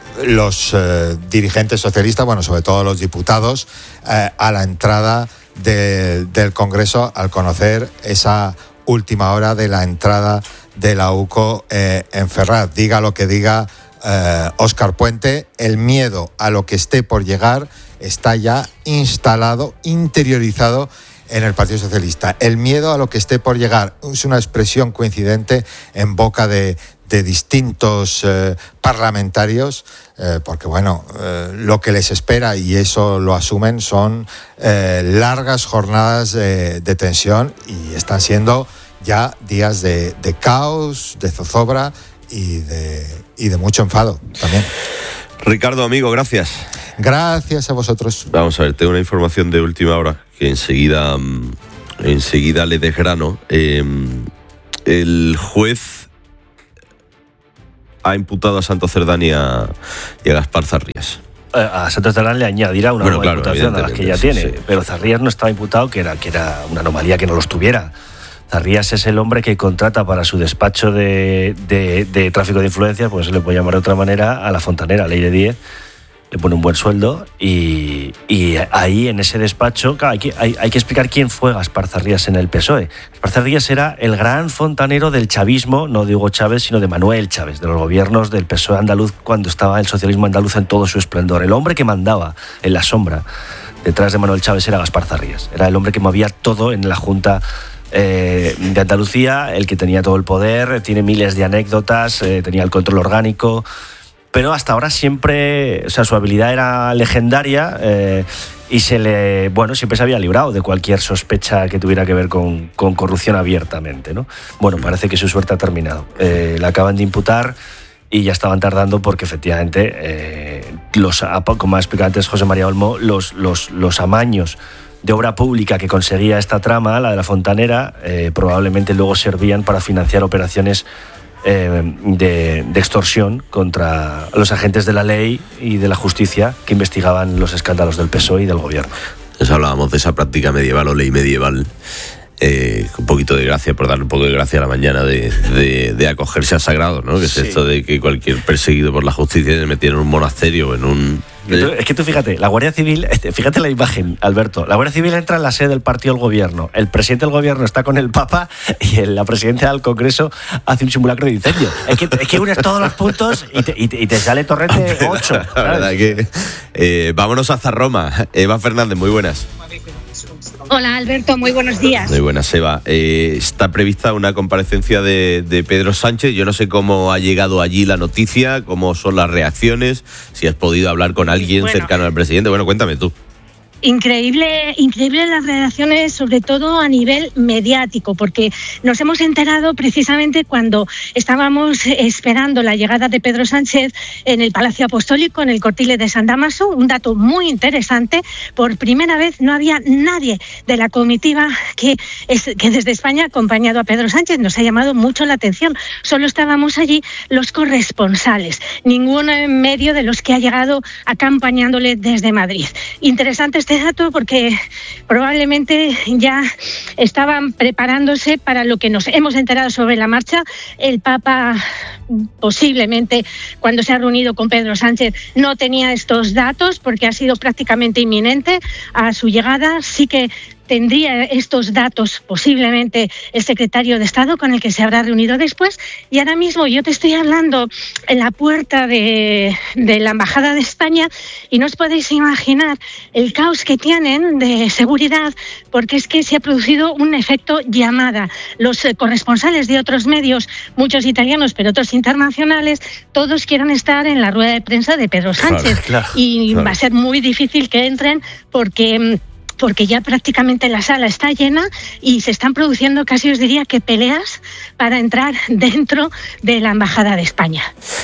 [SPEAKER 10] los eh, dirigentes socialistas, bueno, sobre todo los diputados, eh, a la entrada de, del Congreso, al conocer esa última hora de la entrada de la U C O eh, en Ferraz. Diga lo que diga eh, Óscar Puente, el miedo a lo que esté por llegar está ya instalado, interiorizado en el Partido Socialista. El miedo a lo que esté por llegar es una expresión coincidente en boca de, de distintos eh, parlamentarios, eh, porque bueno, eh, lo que les espera, y eso lo asumen, son eh, largas jornadas de, de tensión, y están siendo ya días de, de caos, de zozobra y de, y de mucho enfado también.
[SPEAKER 8] Ricardo, amigo, gracias.
[SPEAKER 10] Gracias a vosotros.
[SPEAKER 8] Vamos a ver, tengo una información de última hora que enseguida, enseguida le desgrano. Eh, el juez ha imputado a Santos Cerdán y a, y a Gaspar Zarrías.
[SPEAKER 4] A Santos Cerdán le añadirá una
[SPEAKER 8] bueno,
[SPEAKER 4] nueva
[SPEAKER 8] claro,
[SPEAKER 4] imputación a las que ya
[SPEAKER 8] sí,
[SPEAKER 4] tiene,
[SPEAKER 8] sí.
[SPEAKER 4] pero Zarrías no estaba imputado, que era, que era una anomalía que no los tuviera. Zarrías es el hombre que contrata para su despacho de, de, de tráfico de influencias, pues se le puede llamar de otra manera, a la fontanera, Ley de diez, le pone un buen sueldo, y, y ahí en ese despacho, claro, hay, que, hay, hay que explicar quién fue Gaspar Zarrías en el P S O E. Gaspar Zarrías era el gran fontanero del chavismo, no de Hugo Chávez, sino de Manuel Chávez, de los gobiernos del P S O E andaluz cuando estaba el socialismo andaluz en todo su esplendor. El hombre que mandaba en la sombra detrás de Manuel Chávez era Gaspar Zarrías, era el hombre que movía todo en la Junta eh, de Andalucía, el que tenía todo el poder, tiene miles de anécdotas, eh, tenía el control orgánico, pero hasta ahora siempre, o sea, su habilidad era legendaria eh, y se le, bueno, siempre se había librado de cualquier sospecha que tuviera que ver con, con corrupción abiertamente, ¿no? Bueno, parece que su suerte ha terminado. Eh, la acaban de imputar y ya estaban tardando porque efectivamente, eh, los, como ha explicado antes José María Olmo, los, los, los amaños de obra pública que conseguía esta trama, la de la Fontanera, eh, probablemente luego servían para financiar operaciones eh, de, de extorsión contra los agentes de la ley y de la justicia que investigaban los escándalos del P S O E y del gobierno.
[SPEAKER 8] Pues hablábamos de esa práctica medieval o ley medieval, eh, con un poquito de gracia, por darle un poco de gracia a la mañana, de, de, de acogerse a sagrado, ¿no? Que sí. Es esto de que cualquier perseguido por la justicia se metiera en un monasterio o en un...
[SPEAKER 4] Es que tú fíjate, la Guardia Civil, fíjate la imagen, Alberto, la Guardia Civil entra en la sede del partido del gobierno, el presidente del gobierno está con el Papa y la presidenta del Congreso hace un simulacro de incendio. Es que, es que unes todos los puntos y te, y te, y te sale Torrente ocho.
[SPEAKER 8] La verdad que... Eh, vámonos hasta Roma. Eva Fernández, muy buenas.
[SPEAKER 14] Hola Alberto, muy buenos días.
[SPEAKER 8] Muy buenas, Eva. Eh, está prevista una comparecencia de, de Pedro Sánchez. Yo no sé cómo ha llegado allí la noticia, cómo son las reacciones, si has podido hablar con alguien bueno, cercano al presidente. Bueno, cuéntame tú.
[SPEAKER 14] Increíble, increíble las reacciones, sobre todo a nivel mediático, porque nos hemos enterado precisamente cuando estábamos esperando la llegada de Pedro Sánchez en el Palacio Apostólico, en el Cortile de San Dámaso. Un dato muy interesante: por primera vez no había nadie de la comitiva que, es, que desde España ha acompañado a Pedro Sánchez. Nos ha llamado mucho la atención. Solo estábamos allí los corresponsales, ningún medio de los que ha llegado acompañándole desde Madrid. Interesante este dato porque probablemente ya estaban preparándose para lo que nos hemos enterado sobre la marcha. El Papa posiblemente, cuando se ha reunido con Pedro Sánchez, no tenía estos datos porque ha sido prácticamente inminente a su llegada. Sí que tendría estos datos posiblemente el secretario de Estado con el que se habrá reunido después. Y ahora mismo yo te estoy hablando en la puerta de, de la Embajada de España y no os podéis imaginar el caos que tienen de seguridad, porque es que se ha producido un efecto llamada. Los eh, corresponsales de otros medios, muchos italianos pero otros internacionales, todos quieren estar en la rueda de prensa de Pedro Sánchez. Claro, claro, y claro. Va a ser muy difícil que entren porque... porque ya prácticamente la sala está llena y se están produciendo, casi os diría que peleas para entrar dentro de la Embajada de España.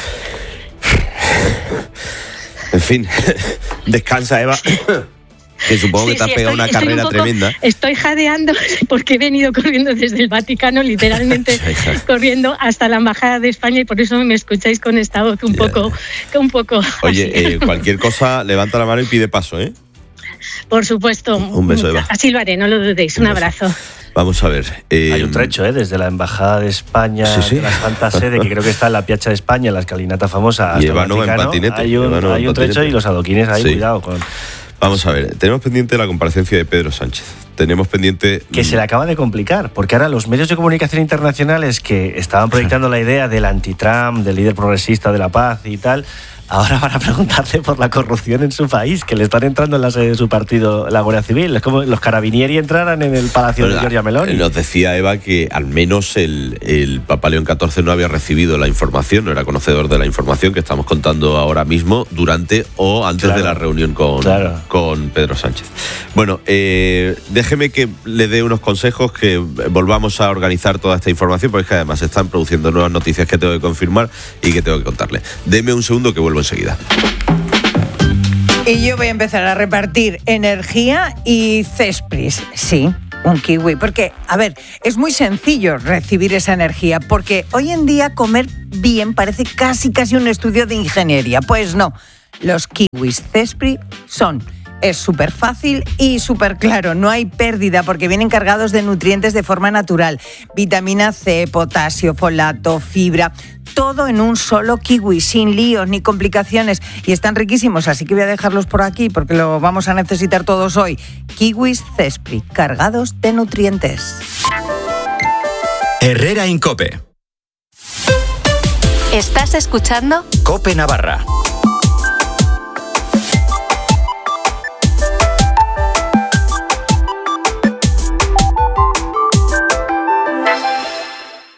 [SPEAKER 8] En fin, descansa, Eva. Que supongo sí, que te has sí, pegado estoy, una carrera un poco, tremenda.
[SPEAKER 14] Estoy jadeando porque he venido corriendo desde el Vaticano, literalmente corriendo hasta la Embajada de España, y por eso me escucháis con esta voz un poco... Un poco
[SPEAKER 8] Oye, eh, cualquier cosa, levanta la mano y pide paso, ¿eh?
[SPEAKER 14] Por supuesto.
[SPEAKER 8] Un beso, Eva.
[SPEAKER 14] Así lo haré, no lo dudéis. Un, un abrazo.
[SPEAKER 8] Vamos a ver.
[SPEAKER 4] Eh, Hay un trecho, ¿eh? Desde la Embajada de España, ¿sí, sí? de la Santa Sede, que creo que está en la Piazza de España, en la escalinata famosa, hasta
[SPEAKER 8] y Eva
[SPEAKER 4] el Vaticano.
[SPEAKER 8] En patinete.
[SPEAKER 4] Hay un,
[SPEAKER 8] no
[SPEAKER 4] hay un trecho y los adoquines ahí, sí. Cuidado con...
[SPEAKER 8] Vamos a ver, tenemos pendiente la comparecencia de Pedro Sánchez. Tenemos pendiente...
[SPEAKER 4] Que se le acaba de complicar, porque ahora los medios de comunicación internacionales que estaban proyectando la idea del anti-Trump, del líder progresista de la paz y tal, ahora van a preguntarle por la corrupción en su país, que le están entrando en la sede de su partido, la Guardia Civil. Es como los carabinieri entraran en el palacio Pero de Giorgia Meloni.
[SPEAKER 8] Nos decía Eva que al menos el, el Papa León catorce no había recibido la información, no era conocedor de la información que estamos contando ahora mismo durante o antes claro. de la reunión con, claro. con Pedro Sánchez. Bueno, eh, déjeme que le dé unos consejos, que volvamos a organizar toda esta información, porque es que además se están produciendo nuevas noticias que tengo que confirmar y que tengo que contarle. Deme un segundo que vuelvo enseguida.
[SPEAKER 6] Y yo voy a empezar a repartir energía y Cespris, sí, un kiwi, porque, a ver, es muy sencillo recibir esa energía, porque hoy en día comer bien parece casi casi un estudio de ingeniería. Pues no, los kiwis Cespris son... Es súper fácil y súper claro, no hay pérdida porque vienen cargados de nutrientes de forma natural, vitamina C, potasio, folato, fibra, todo en un solo kiwi, sin líos ni complicaciones, y están riquísimos, así que voy a dejarlos por aquí porque lo vamos a necesitar todos hoy. Kiwis Cespris, cargados de nutrientes.
[SPEAKER 15] Herrera en COPE.
[SPEAKER 3] ¿Estás escuchando?
[SPEAKER 15] COPE Navarra.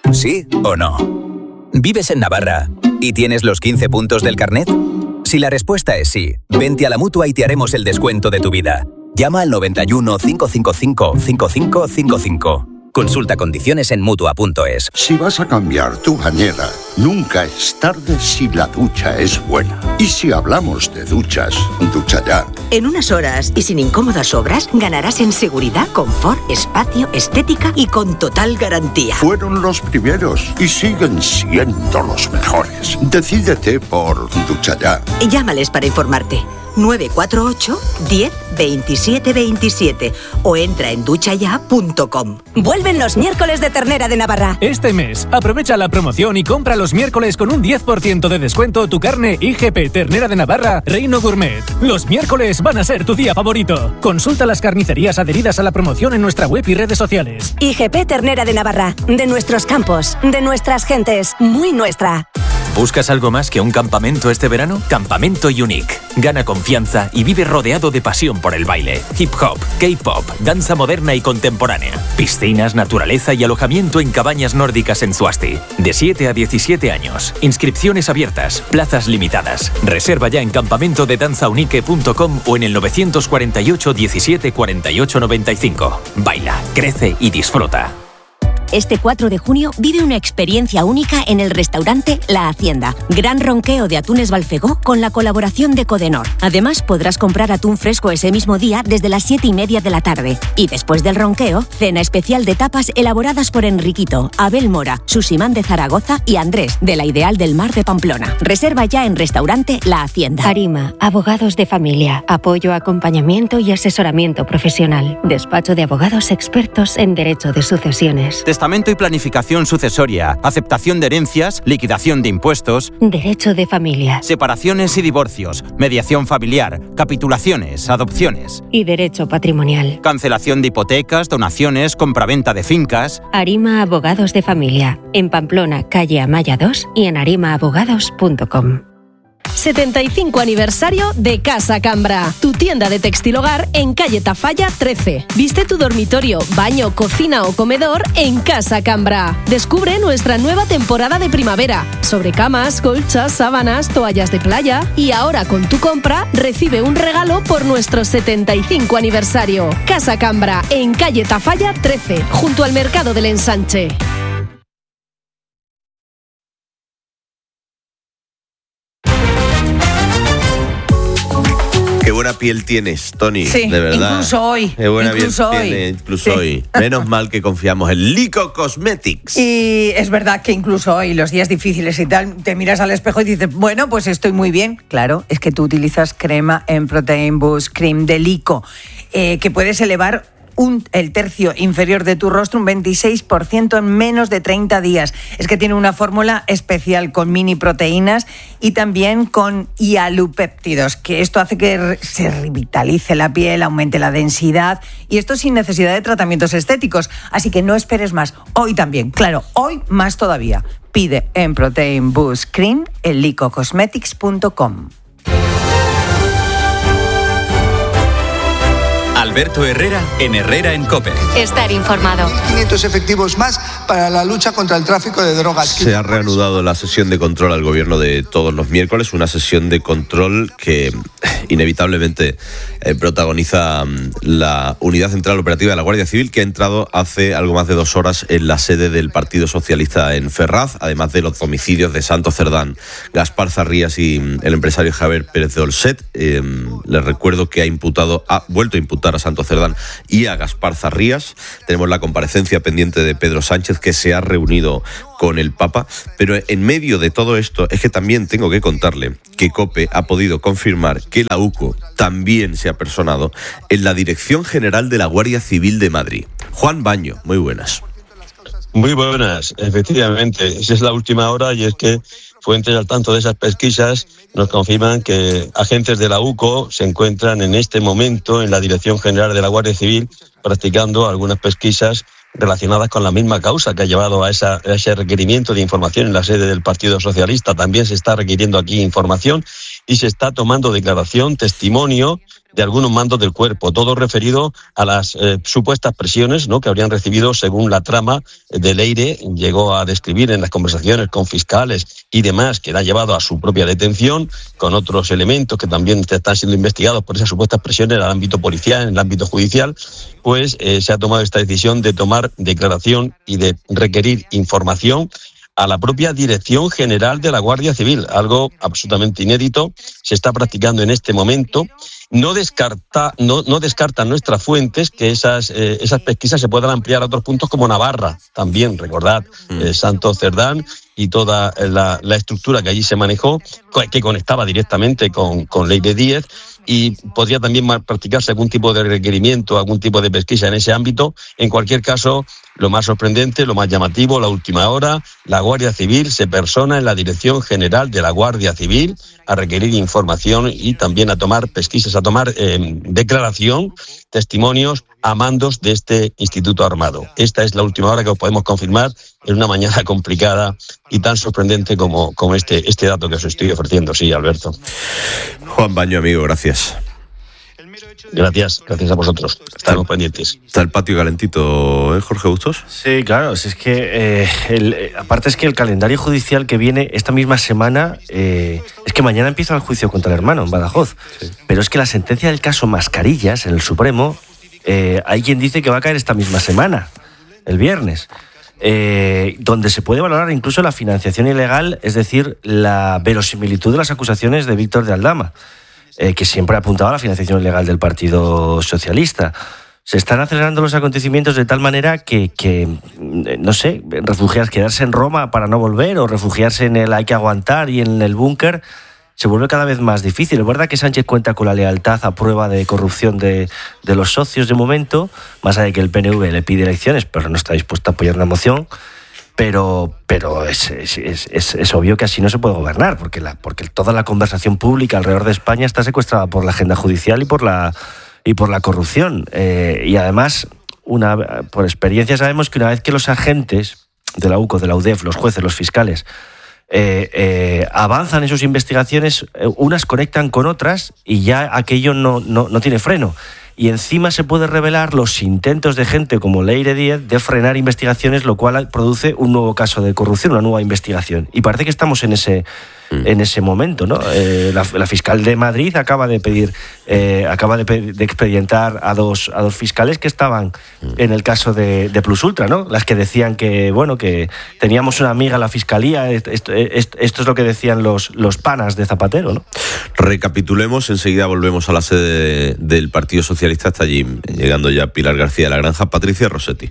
[SPEAKER 15] ¿Sí o no? ¿Vives en Navarra y tienes los quince puntos del carnet? Si la respuesta es sí, vente a la Mutua y te haremos el descuento de tu vida. Llama al noventa y uno, cinco cinco cinco, cinco cinco cinco cinco. Consulta condiciones en Mutua punto es.
[SPEAKER 16] Si vas a cambiar tu bañera, nunca es tarde si la ducha es buena. Y si hablamos de duchas, Ducha Ya.
[SPEAKER 17] En unas horas y sin incómodas obras, ganarás en seguridad, confort, espacio, estética y con total garantía.
[SPEAKER 16] Fueron los primeros y siguen siendo los mejores. Decídete por Ducha Ya.
[SPEAKER 17] Llámales para informarte. nueve cuatro ocho, diez, veintisiete veintisiete o entra en ducha ya punto com.
[SPEAKER 18] Vuelven los miércoles de ternera de Navarra.
[SPEAKER 19] Este mes, aprovecha la promoción y compra los miércoles con un diez por ciento de descuento tu carne I G P Ternera de Navarra Reino Gourmet. Los miércoles van a ser tu día favorito. Consulta las carnicerías adheridas a la promoción en nuestra web y redes sociales.
[SPEAKER 18] I G P Ternera de Navarra. De nuestros campos, de nuestras gentes, muy nuestra.
[SPEAKER 20] ¿Buscas algo más que un campamento este verano? Campamento Unique. Gana confianza y vive rodeado de pasión por el baile. Hip hop, K-pop, danza moderna y contemporánea. Piscinas, naturaleza y alojamiento en cabañas nórdicas en Zuasti. De siete a diecisiete años. Inscripciones abiertas. Plazas limitadas. Reserva ya en campamento de danza unique punto com o en el novecientos cuarenta y ocho, diecisiete, cuarenta y ocho, noventa y cinco. Baila, crece y disfruta.
[SPEAKER 1] Este cuatro de junio vive una experiencia única en el restaurante La Hacienda. Gran ronqueo de atunes Balfegó con la colaboración de Codenor. Además, podrás comprar atún fresco ese mismo día desde las siete y media de la tarde. Y después del ronqueo, cena especial de tapas elaboradas por Enriquito, Abel Mora, Susimán de Zaragoza y Andrés, de la Ideal del Mar de Pamplona. Reserva ya en restaurante La Hacienda.
[SPEAKER 25] Arima, abogados de familia. Apoyo, acompañamiento y asesoramiento profesional. Despacho de abogados expertos en derecho de sucesiones.
[SPEAKER 22] Testamento y planificación sucesoria, aceptación de herencias, liquidación de impuestos,
[SPEAKER 25] derecho de familia,
[SPEAKER 22] separaciones y divorcios, mediación familiar, capitulaciones, adopciones
[SPEAKER 25] y derecho patrimonial,
[SPEAKER 22] cancelación de hipotecas, donaciones, compraventa de fincas.
[SPEAKER 25] Arima Abogados de Familia, en Pamplona, calle Amaya dos y en arima abogados punto com.
[SPEAKER 28] setenta y cinco aniversario de Casa Cambra, tu tienda de textil hogar en calle Tafalla trece. Viste tu dormitorio, baño, cocina o comedor en Casa Cambra. Descubre nuestra nueva temporada de primavera, sobre camas, colchas, sábanas, toallas de playa y ahora con tu compra recibe un regalo por nuestro setenta y cinco aniversario. Casa Cambra en calle Tafalla trece, junto al Mercado del Ensanche.
[SPEAKER 8] Qué buena piel tienes, Tony,
[SPEAKER 6] sí,
[SPEAKER 8] de verdad.
[SPEAKER 6] Incluso hoy.
[SPEAKER 8] Qué buena
[SPEAKER 6] incluso
[SPEAKER 8] piel
[SPEAKER 6] hoy.
[SPEAKER 8] tiene, incluso
[SPEAKER 6] sí.
[SPEAKER 8] hoy. Menos mal que confiamos en Lico Cosmetics.
[SPEAKER 6] Y es verdad que incluso hoy, los días difíciles y tal, te miras al espejo y dices, bueno, pues estoy muy bien. Claro, es que tú utilizas crema en Protein Boost Cream de Lico, eh, que puedes elevar Un, el tercio inferior de tu rostro un veintiséis por ciento en menos de treinta días. Es que tiene una fórmula especial con mini proteínas y también con hialupéptidos, que esto hace que se revitalice la piel, aumente la densidad, y esto sin necesidad de tratamientos estéticos. Así que no esperes más. Hoy también, claro, hoy más todavía. Pide en Protein Boost Cream en lico cosmetics punto com.
[SPEAKER 29] Alberto Herrera en Herrera en COPE.
[SPEAKER 3] Estar informado.
[SPEAKER 30] quinientos efectivos más para la lucha contra el tráfico de drogas.
[SPEAKER 8] Se ha reanudado la sesión de control al gobierno de todos los miércoles, una sesión de control que inevitablemente eh, protagoniza um, la Unidad Central Operativa de la Guardia Civil, que ha entrado hace algo más de dos horas en la sede del Partido Socialista en Ferraz, además de los homicidios de Santos Cerdán, Gaspar Zarrías y um, el empresario Javier Pérez de Olset. Eh, les recuerdo que ha imputado, ha vuelto a imputar a Santos Cerdán y a Gaspar Zarrías. Tenemos la comparecencia pendiente de Pedro Sánchez, que se ha reunido con el Papa, pero en medio de todo esto es que también tengo que contarle que COPE ha podido confirmar que la U C O también se ha personado en la Dirección General de la Guardia Civil de Madrid. Juan Baño, muy buenas.
[SPEAKER 31] Muy buenas, efectivamente, esa es la última hora, y es que fuentes al tanto de esas pesquisas nos confirman que agentes de la U C O se encuentran en este momento en la Dirección General de la Guardia Civil practicando algunas pesquisas relacionadas con la misma causa que ha llevado a, esa, a ese requerimiento de información en la sede del Partido Socialista. También se está requiriendo aquí información y se está tomando declaración, testimonio de algunos mandos del cuerpo, todo referido a las eh, supuestas presiones, ¿no?, que habrían recibido según la trama de Leire. Llegó a describir en las conversaciones con fiscales y demás que la ha llevado a su propia detención, con otros elementos que también están siendo investigados por esas supuestas presiones en el ámbito policial, en el ámbito judicial. Pues eh, se ha tomado esta decisión de tomar declaración y de requerir información a la propia Dirección General de la Guardia Civil, algo absolutamente inédito, se está practicando en este momento. No descarta, no, no descartan nuestras fuentes que esas, eh, esas pesquisas se puedan ampliar a otros puntos como Navarra, también, recordad, eh, Santos Cerdán y toda la, la estructura que allí se manejó, que conectaba directamente con, con Leire Díez, y podría también practicarse algún tipo de requerimiento, algún tipo de pesquisa en ese ámbito. En cualquier caso, lo más sorprendente, lo más llamativo, la última hora, la Guardia Civil se persona en la Dirección General de la Guardia Civil a requerir información y también a tomar pesquisas, a tomar eh, declaración, testimonios a mandos de este Instituto Armado. Esta es la última hora que os podemos confirmar en una mañana complicada y tan sorprendente como, como este, este dato que os estoy ofreciendo. Sí, Alberto.
[SPEAKER 8] Juan Baño, amigo, gracias.
[SPEAKER 31] Gracias, gracias a vosotros. Estamos pendientes.
[SPEAKER 8] Está el patio calentito, ¿eh, Jorge Bustos?
[SPEAKER 4] Sí, claro. Si es que, eh, el, eh, aparte es que el calendario judicial que viene esta misma semana, eh, es que mañana empieza el juicio contra el hermano en Badajoz. Sí. Pero es que la sentencia del caso Mascarillas en el Supremo, eh, hay quien dice que va a caer esta misma semana, el viernes. Eh, donde se puede valorar incluso la financiación ilegal, es decir, la verosimilitud de las acusaciones de Víctor de Aldama, eh, que siempre ha apuntado a la financiación ilegal del Partido Socialista. Se están acelerando los acontecimientos de tal manera que, que no sé, refugiarse, quedarse en Roma para no volver, o refugiarse en el hay que aguantar y en el búnker, se vuelve cada vez más difícil. Es verdad que Sánchez cuenta con la lealtad a prueba de corrupción de, de los socios de momento, más allá de que el P N V le pide elecciones, pero no está dispuesto a apoyar la moción. Pero, pero es, es, es, es obvio que así no se puede gobernar, porque, la, porque toda la conversación pública alrededor de España está secuestrada por la agenda judicial y por la, y por la corrupción. Eh, y además, una, por experiencia sabemos que una vez que los agentes de la U C O, de la U D E F, los jueces, los fiscales, Eh, eh, avanzan en sus investigaciones, eh, unas conectan con otras y ya aquello no, no, no tiene freno. Y encima se puede revelar los intentos de gente como Leire Díez de frenar investigaciones, lo cual produce un nuevo caso de corrupción, una nueva investigación. Y parece que estamos en ese, mm. en ese momento, ¿no? Eh, la, la fiscal de Madrid acaba de pedir, eh, acaba de, de expedientar a dos, a dos fiscales que estaban mm. en el caso de, de Plus Ultra, ¿no? Las que decían que, bueno, que teníamos una amiga en la fiscalía. Esto, esto, esto es lo que decían los, los panas de Zapatero, ¿no?
[SPEAKER 8] Recapitulemos, enseguida volvemos a la sede de, del Partido Socialista. Está allí llegando ya Pilar García de la Granja. Patricia Rossetti.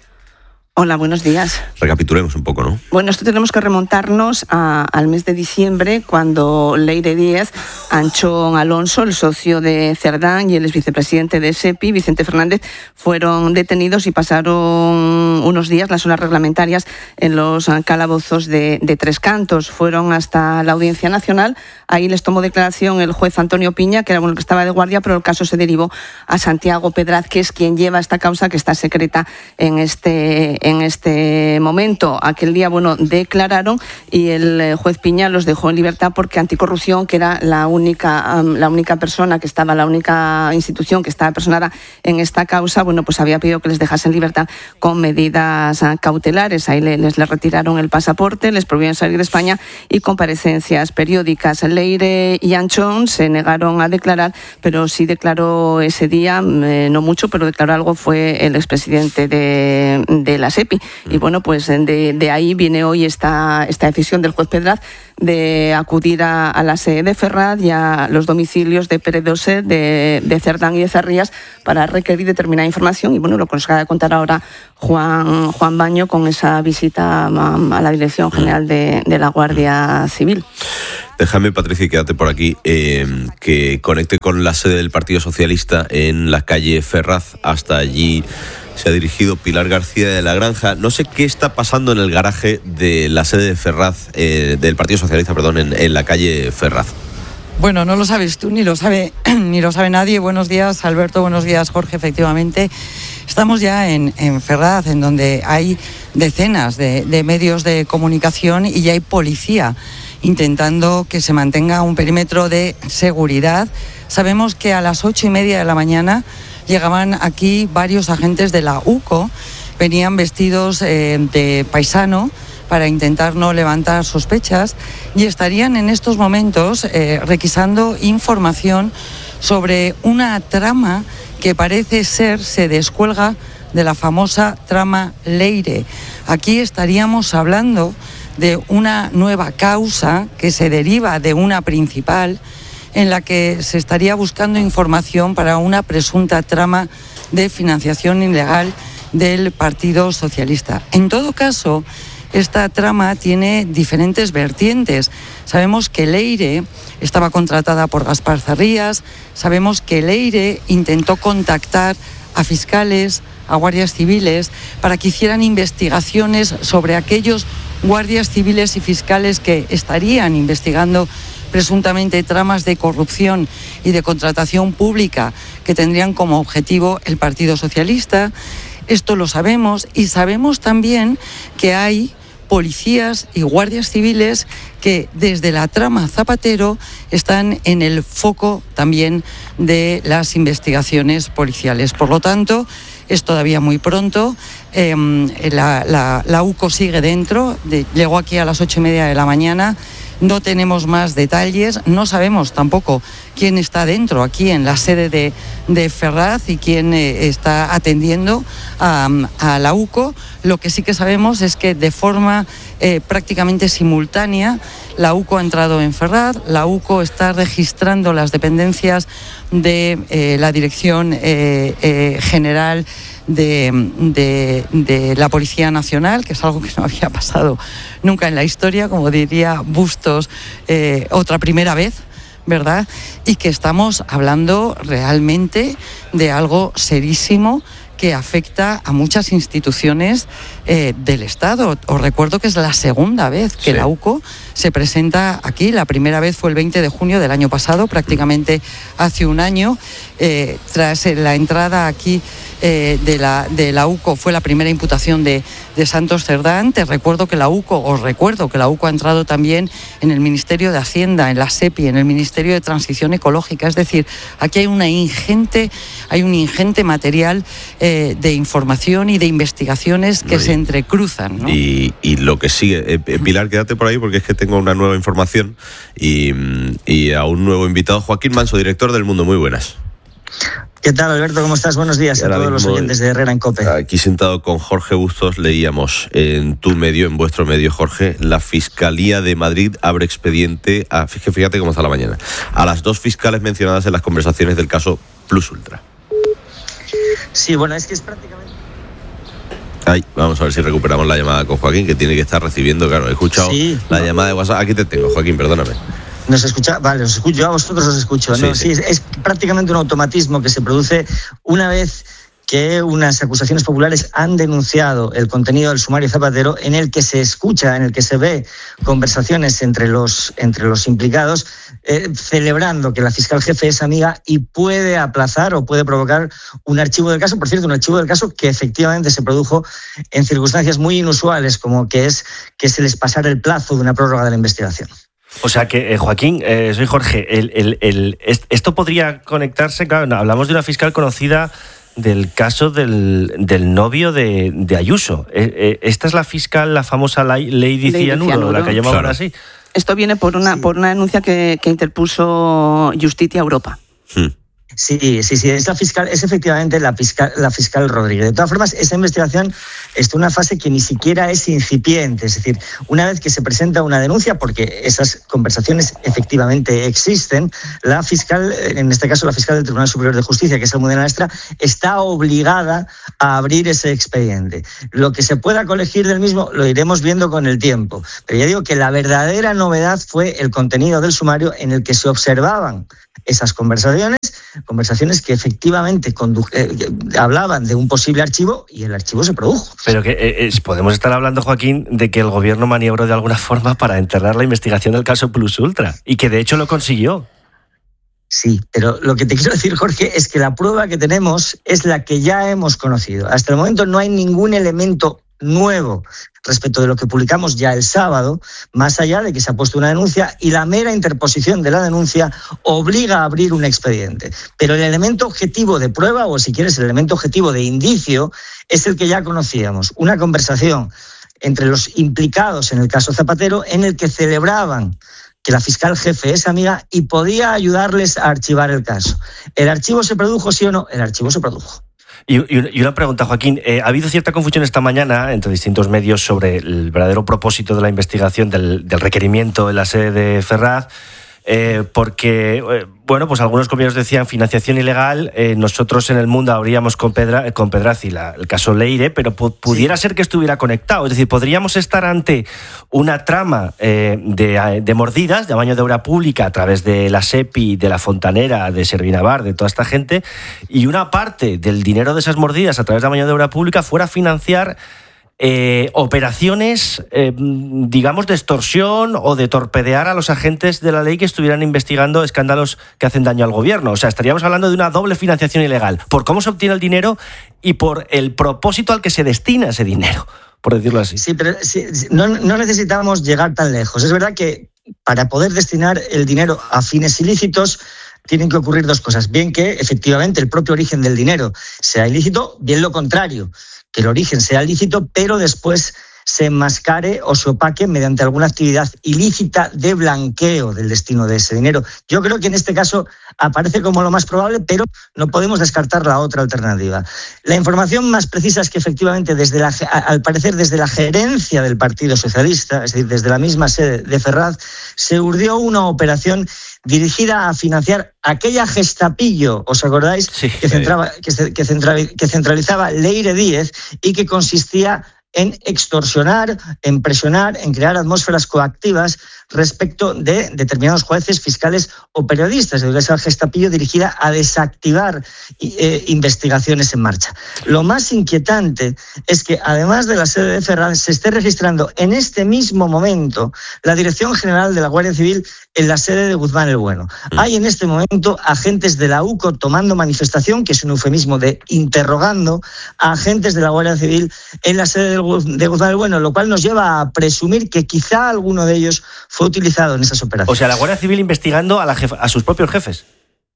[SPEAKER 2] Hola, buenos días.
[SPEAKER 8] Recapitulemos un poco, ¿no?
[SPEAKER 2] Bueno, esto tenemos que remontarnos a, al mes de diciembre, cuando Leire Díez, Anchón Alonso, el socio de Cerdán, y el exvicepresidente de SEPI, Vicente Fernández, fueron detenidos y pasaron unos días, las horas reglamentarias, en los calabozos de, de Tres Cantos. Fueron hasta la Audiencia Nacional. Ahí les tomó declaración el juez Antonio Piña, que era bueno, el que estaba de guardia, pero el caso se derivó a Santiago Pedraz, que es quien lleva esta causa, que está secreta en este en este momento. Aquel día, bueno, declararon y el juez Piña los dejó en libertad porque Anticorrupción, que era la única um, la única persona que estaba, la única institución que estaba personada en esta causa, bueno, pues había pedido que les dejasen en libertad con medidas uh, cautelares. Ahí les, les retiraron el pasaporte, les prohibieron salir de España y comparecencias periódicas. Leire y Anchón se negaron a declarar, pero sí declaró ese día, eh, no mucho, pero declaró algo, fue el expresidente de, de la SEPI. Y bueno, pues de, de ahí viene hoy esta, esta decisión del juez Pedraz de acudir a, a la sede de Ferraz y a los domicilios de Pérez Doset, de, de Cerdán y de Zarrías para requerir determinada información. Y bueno, lo que nos acaba de contar ahora Juan, Juan Baño con esa visita a, a la Dirección General de, de la Guardia Civil.
[SPEAKER 8] Déjame, Patricia, y quédate por aquí, eh, que conecte con la sede del Partido Socialista en la calle Ferraz. Hasta allí se ha dirigido Pilar García de la Granja. No sé qué está pasando en el garaje de la sede de Ferraz, eh, del Partido Socialista, perdón, en, en la calle Ferraz.
[SPEAKER 5] Bueno, no lo sabes tú, ni lo sabe ni lo sabe nadie. Buenos días, Alberto, buenos días, Jorge. Efectivamente, estamos ya en, en Ferraz, en donde hay decenas de, de medios de comunicación y ya hay policía intentando que se mantenga un perímetro de seguridad. Sabemos que a las ocho y media de la mañana llegaban aquí varios agentes de la U C O, venían vestidos eh, de paisano para intentar no levantar sospechas y estarían en estos momentos eh, requisando información sobre una trama que parece ser, se descuelga de la famosa trama Leire. Aquí estaríamos hablando de una nueva causa que se deriva de una principal en la que se estaría buscando información para una presunta trama de financiación ilegal del Partido Socialista. En todo caso, esta trama tiene diferentes vertientes. Sabemos que Leire estaba contratada por Gaspar Zarrías, sabemos que Leire intentó contactar a fiscales, a guardias civiles, para que hicieran investigaciones sobre aquellos guardias civiles y fiscales que estarían investigando presuntamente tramas de corrupción y de contratación pública que tendrían como objetivo el Partido Socialista. Esto lo sabemos, y sabemos también que hay policías y guardias civiles que desde la trama Zapatero están en el foco también de las investigaciones policiales. Por lo tanto, es todavía muy pronto. Eh, la, la, la U C O sigue dentro, de, llegó aquí a las ocho y media de la mañana. No tenemos más detalles, no sabemos tampoco quién está dentro aquí en la sede de, de Ferraz y quién eh, está atendiendo a, a la U C O. Lo que sí que sabemos es que de forma eh, prácticamente simultánea la U C O ha entrado en Ferraz, la U C O está registrando las dependencias de eh, la Dirección eh, eh, General De, de, de la Policía Nacional, que es algo que no había pasado nunca en la historia, como diría Bustos, eh, otra primera vez, ¿verdad? Y que estamos hablando realmente de algo serísimo que afecta a muchas instituciones eh, del Estado. Os recuerdo que es la segunda vez que sí. La U C O se presenta aquí. La primera vez fue el veinte de junio del año pasado, prácticamente hace un año, eh, tras la entrada aquí eh, de, la, de la U C O, fue la primera imputación de, de Santos Cerdán. Te recuerdo que la U C O, os recuerdo que la U C O ha entrado también en el Ministerio de Hacienda, en la SEPI, en el Ministerio de Transición Ecológica. Es decir, aquí hay una ingente, hay un ingente material eh, de información y de investigaciones que sí. se entrecruzan, ¿no?
[SPEAKER 8] Y, y lo que sigue, eh, Pilar, quédate por ahí porque es que tengo una nueva información y, y a un nuevo invitado, Joaquín Manso, director del Mundo. Muy buenas.
[SPEAKER 7] ¿Qué tal, Alberto? ¿Cómo estás? Buenos días a todos los oyentes de Herrera en COPE.
[SPEAKER 8] Aquí sentado con Jorge Bustos leíamos en tu medio, en vuestro medio, Jorge, la Fiscalía de Madrid abre expediente, a, fíjate cómo está la mañana, a las dos fiscales mencionadas en las conversaciones del caso Plus Ultra.
[SPEAKER 7] Sí, bueno, es que es prácticamente...
[SPEAKER 8] Ay, vamos a ver si recuperamos la llamada con Joaquín, que tiene que estar recibiendo, claro, he escuchado sí, la no. llamada de WhatsApp. Aquí te tengo, Joaquín, perdóname.
[SPEAKER 7] ¿Nos escucha? Vale, os escucho, yo a vosotros os escucho, ¿no? Sí, sí. sí es, es prácticamente un automatismo que se produce una vez que unas acusaciones populares han denunciado el contenido del sumario Zapatero, en el que se escucha, en el que se ve conversaciones entre los, entre los implicados, eh, celebrando que la fiscal jefe es amiga y puede aplazar o puede provocar un archivo del caso. Por cierto, un archivo del caso que efectivamente se produjo en circunstancias muy inusuales, como que es que se les pasara el plazo de una prórroga de la investigación.
[SPEAKER 4] O sea que, eh, Joaquín, eh, soy Jorge, el, el, el, esto podría conectarse, claro, hablamos de una fiscal conocida del caso del, del novio de, de Ayuso. Esta es la fiscal, la famosa Lady Cianuro, la que llamaban claro. así.
[SPEAKER 2] Esto viene por una, sí. por una denuncia que, que interpuso Justicia Europa.
[SPEAKER 7] Hmm. Sí, sí, sí, es la fiscal, es efectivamente la fiscal, la fiscal Rodríguez. De todas formas, esa investigación está en una fase que ni siquiera es incipiente, es decir, una vez que se presenta una denuncia, porque esas conversaciones efectivamente existen, la fiscal, en este caso la fiscal del Tribunal Superior de Justicia, que es Almudena Nestra, está obligada a abrir ese expediente. Lo que se pueda colegir del mismo lo iremos viendo con el tiempo, pero ya digo que la verdadera novedad fue el contenido del sumario en el que se observaban esas conversaciones, conversaciones que efectivamente condu- eh, hablaban de un posible archivo y el archivo se produjo.
[SPEAKER 4] Pero que eh, podemos estar hablando, Joaquín, de que el gobierno maniobró de alguna forma para enterrar la investigación del caso Plus Ultra y que de hecho lo consiguió.
[SPEAKER 7] Sí, pero lo que te quiero decir, Jorge, es que la prueba que tenemos es la que ya hemos conocido. Hasta el momento no hay ningún elemento nuevo respecto de lo que publicamos ya el sábado, más allá de que se ha puesto una denuncia y la mera interposición de la denuncia obliga a abrir un expediente. Pero el elemento objetivo de prueba, o si quieres el elemento objetivo de indicio, es el que ya conocíamos, una conversación entre los implicados en el caso Zapatero en el que celebraban que la fiscal jefe es amiga y podía ayudarles a archivar el caso. ¿El archivo se produjo, sí o no? El archivo se produjo.
[SPEAKER 4] Y, y una pregunta, Joaquín. Eh, ha habido cierta confusión esta mañana entre distintos medios sobre el verdadero propósito de la investigación del, del requerimiento en la sede de Ferraz. Eh, porque, eh, bueno, pues algunos compañeros decían financiación ilegal, eh, nosotros en El Mundo habríamos con, Pedra, con Pedrazzi la, el caso Leire, pero pu- pudiera sí. ser que estuviera conectado, es decir, podríamos estar ante una trama eh, de, de mordidas, de amaño de obra pública a través de la SEPI, de la Fontanera, de Servinavar, de toda esta gente, y una parte del dinero de esas mordidas a través de amaño de obra pública fuera a financiar Eh, operaciones, eh, digamos, de extorsión o de torpedear a los agentes de la ley que estuvieran investigando escándalos que hacen daño al gobierno. O sea, estaríamos hablando de una doble financiación ilegal, por cómo se obtiene el dinero y por el propósito al que se destina ese dinero, por decirlo así.
[SPEAKER 7] Sí, pero sí, no, no necesitamos llegar tan lejos. Es verdad que para poder destinar el dinero a fines ilícitos tienen que ocurrir dos cosas. Bien que, efectivamente, el propio origen del dinero sea ilícito, bien lo contrario, que el origen sea lícito, pero después se enmascare o se opaque mediante alguna actividad ilícita de blanqueo del destino de ese dinero. Yo creo que en este caso aparece como lo más probable, pero no podemos descartar la otra alternativa. La información más precisa es que efectivamente, desde la, al parecer desde la gerencia del Partido Socialista, es decir, desde la misma sede de Ferraz, se urdió una operación dirigida a financiar aquella gestapillo, ¿os acordáis? Sí, que, centraba, que, que, central, que centralizaba Leire Díez y que consistía en extorsionar, en presionar, en crear atmósferas coactivas respecto de determinados jueces, fiscales o periodistas, de esa gestapillo dirigida a desactivar eh, investigaciones en marcha. Lo más inquietante es que, además de la sede de Ferraz, se esté registrando en este mismo momento la Dirección General de la Guardia Civil en la sede de Guzmán el Bueno. Mm. Hay en este momento agentes de la U C O tomando manifestación, que es un eufemismo de interrogando a agentes de la Guardia Civil en la sede de Guzmán el Bueno, lo cual nos lleva a presumir que quizá alguno de ellos fue utilizado en esas operaciones.
[SPEAKER 4] O sea, la Guardia Civil investigando a, la jefa, a sus propios jefes.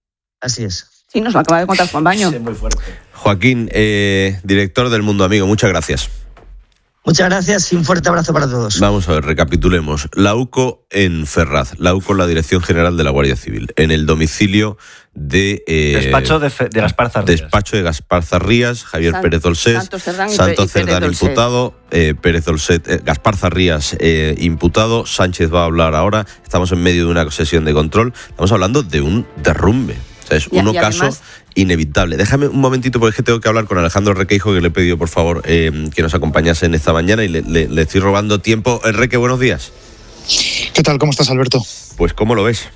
[SPEAKER 7] Así es.
[SPEAKER 2] Sí, nos lo acaba de contar Juan Baño.
[SPEAKER 4] Sí, muy fuerte.
[SPEAKER 8] Joaquín, eh, director del Mundo Amigo, muchas gracias.
[SPEAKER 7] Muchas gracias y un fuerte abrazo para todos.
[SPEAKER 8] Vamos a ver, recapitulemos. La U C O en Ferraz, la U C O en la Dirección General de la Guardia Civil, en el domicilio de... Eh,
[SPEAKER 4] despacho de, Fe, de Gaspar Zarrías.
[SPEAKER 8] Despacho de Gaspar Zarrías, Javier
[SPEAKER 2] San,
[SPEAKER 8] Pérez Dolcet,
[SPEAKER 2] Santos Cerdán,
[SPEAKER 8] Santos Cerdán
[SPEAKER 2] Pérez
[SPEAKER 8] imputado, eh, Pérez Dolcet, eh, Gaspar Zarrías eh, imputado, Sánchez va a hablar ahora, estamos en medio de una sesión de control, estamos hablando de un derrumbe. O sea, es un ocaso además inevitable. Déjame un momentito porque es que tengo que hablar con Alejandro Requeijo, que le he pedido por favor eh, que nos acompañase en esta mañana y le, le, le estoy robando tiempo. Reque, buenos días.
[SPEAKER 9] ¿Qué tal? ¿Cómo estás, Alberto?
[SPEAKER 8] Pues ¿cómo lo ves?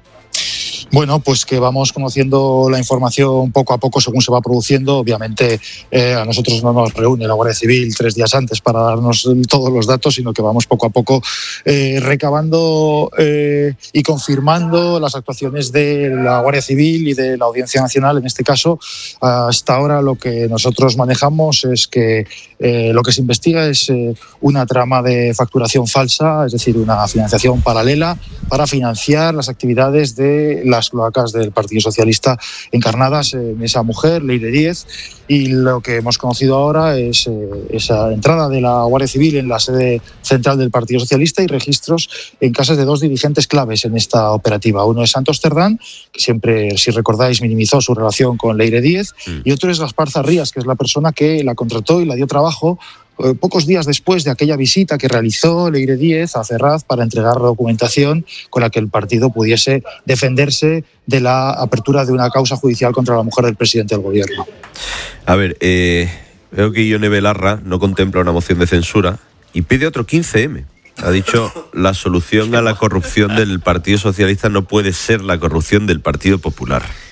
[SPEAKER 9] Bueno, pues que vamos conociendo la información poco a poco según se va produciendo. Obviamente eh, a nosotros no nos reúne la Guardia Civil tres días antes para darnos todos los datos, sino que vamos poco a poco eh, recabando eh, y confirmando las actuaciones de la Guardia Civil y de la Audiencia Nacional. En este caso, hasta ahora lo que nosotros manejamos es que eh, lo que se investiga es eh, una trama de facturación falsa, es decir, una financiación paralela para financiar las actividades de la las cloacas del Partido Socialista encarnadas en esa mujer, Leire Díez, y lo que hemos conocido ahora es eh, esa entrada de la Guardia Civil en la sede central del Partido Socialista y registros en casas de dos dirigentes claves en esta operativa. Uno es Santos Cerdán, que siempre, si recordáis, minimizó su relación con Leire Díez, mm. y otro es Gaspar Zarrías, que es la persona que la contrató y la dio trabajo pocos días después de aquella visita que realizó Leire Díez a Ferraz para entregar documentación con la que el partido pudiese defenderse de la apertura de una causa judicial contra la mujer del presidente del gobierno.
[SPEAKER 8] A ver, eh, veo que Ione Belarra no contempla una moción de censura y pide otro quince eme. Ha dicho, la solución a la corrupción del Partido Socialista no puede ser la corrupción del Partido Popular.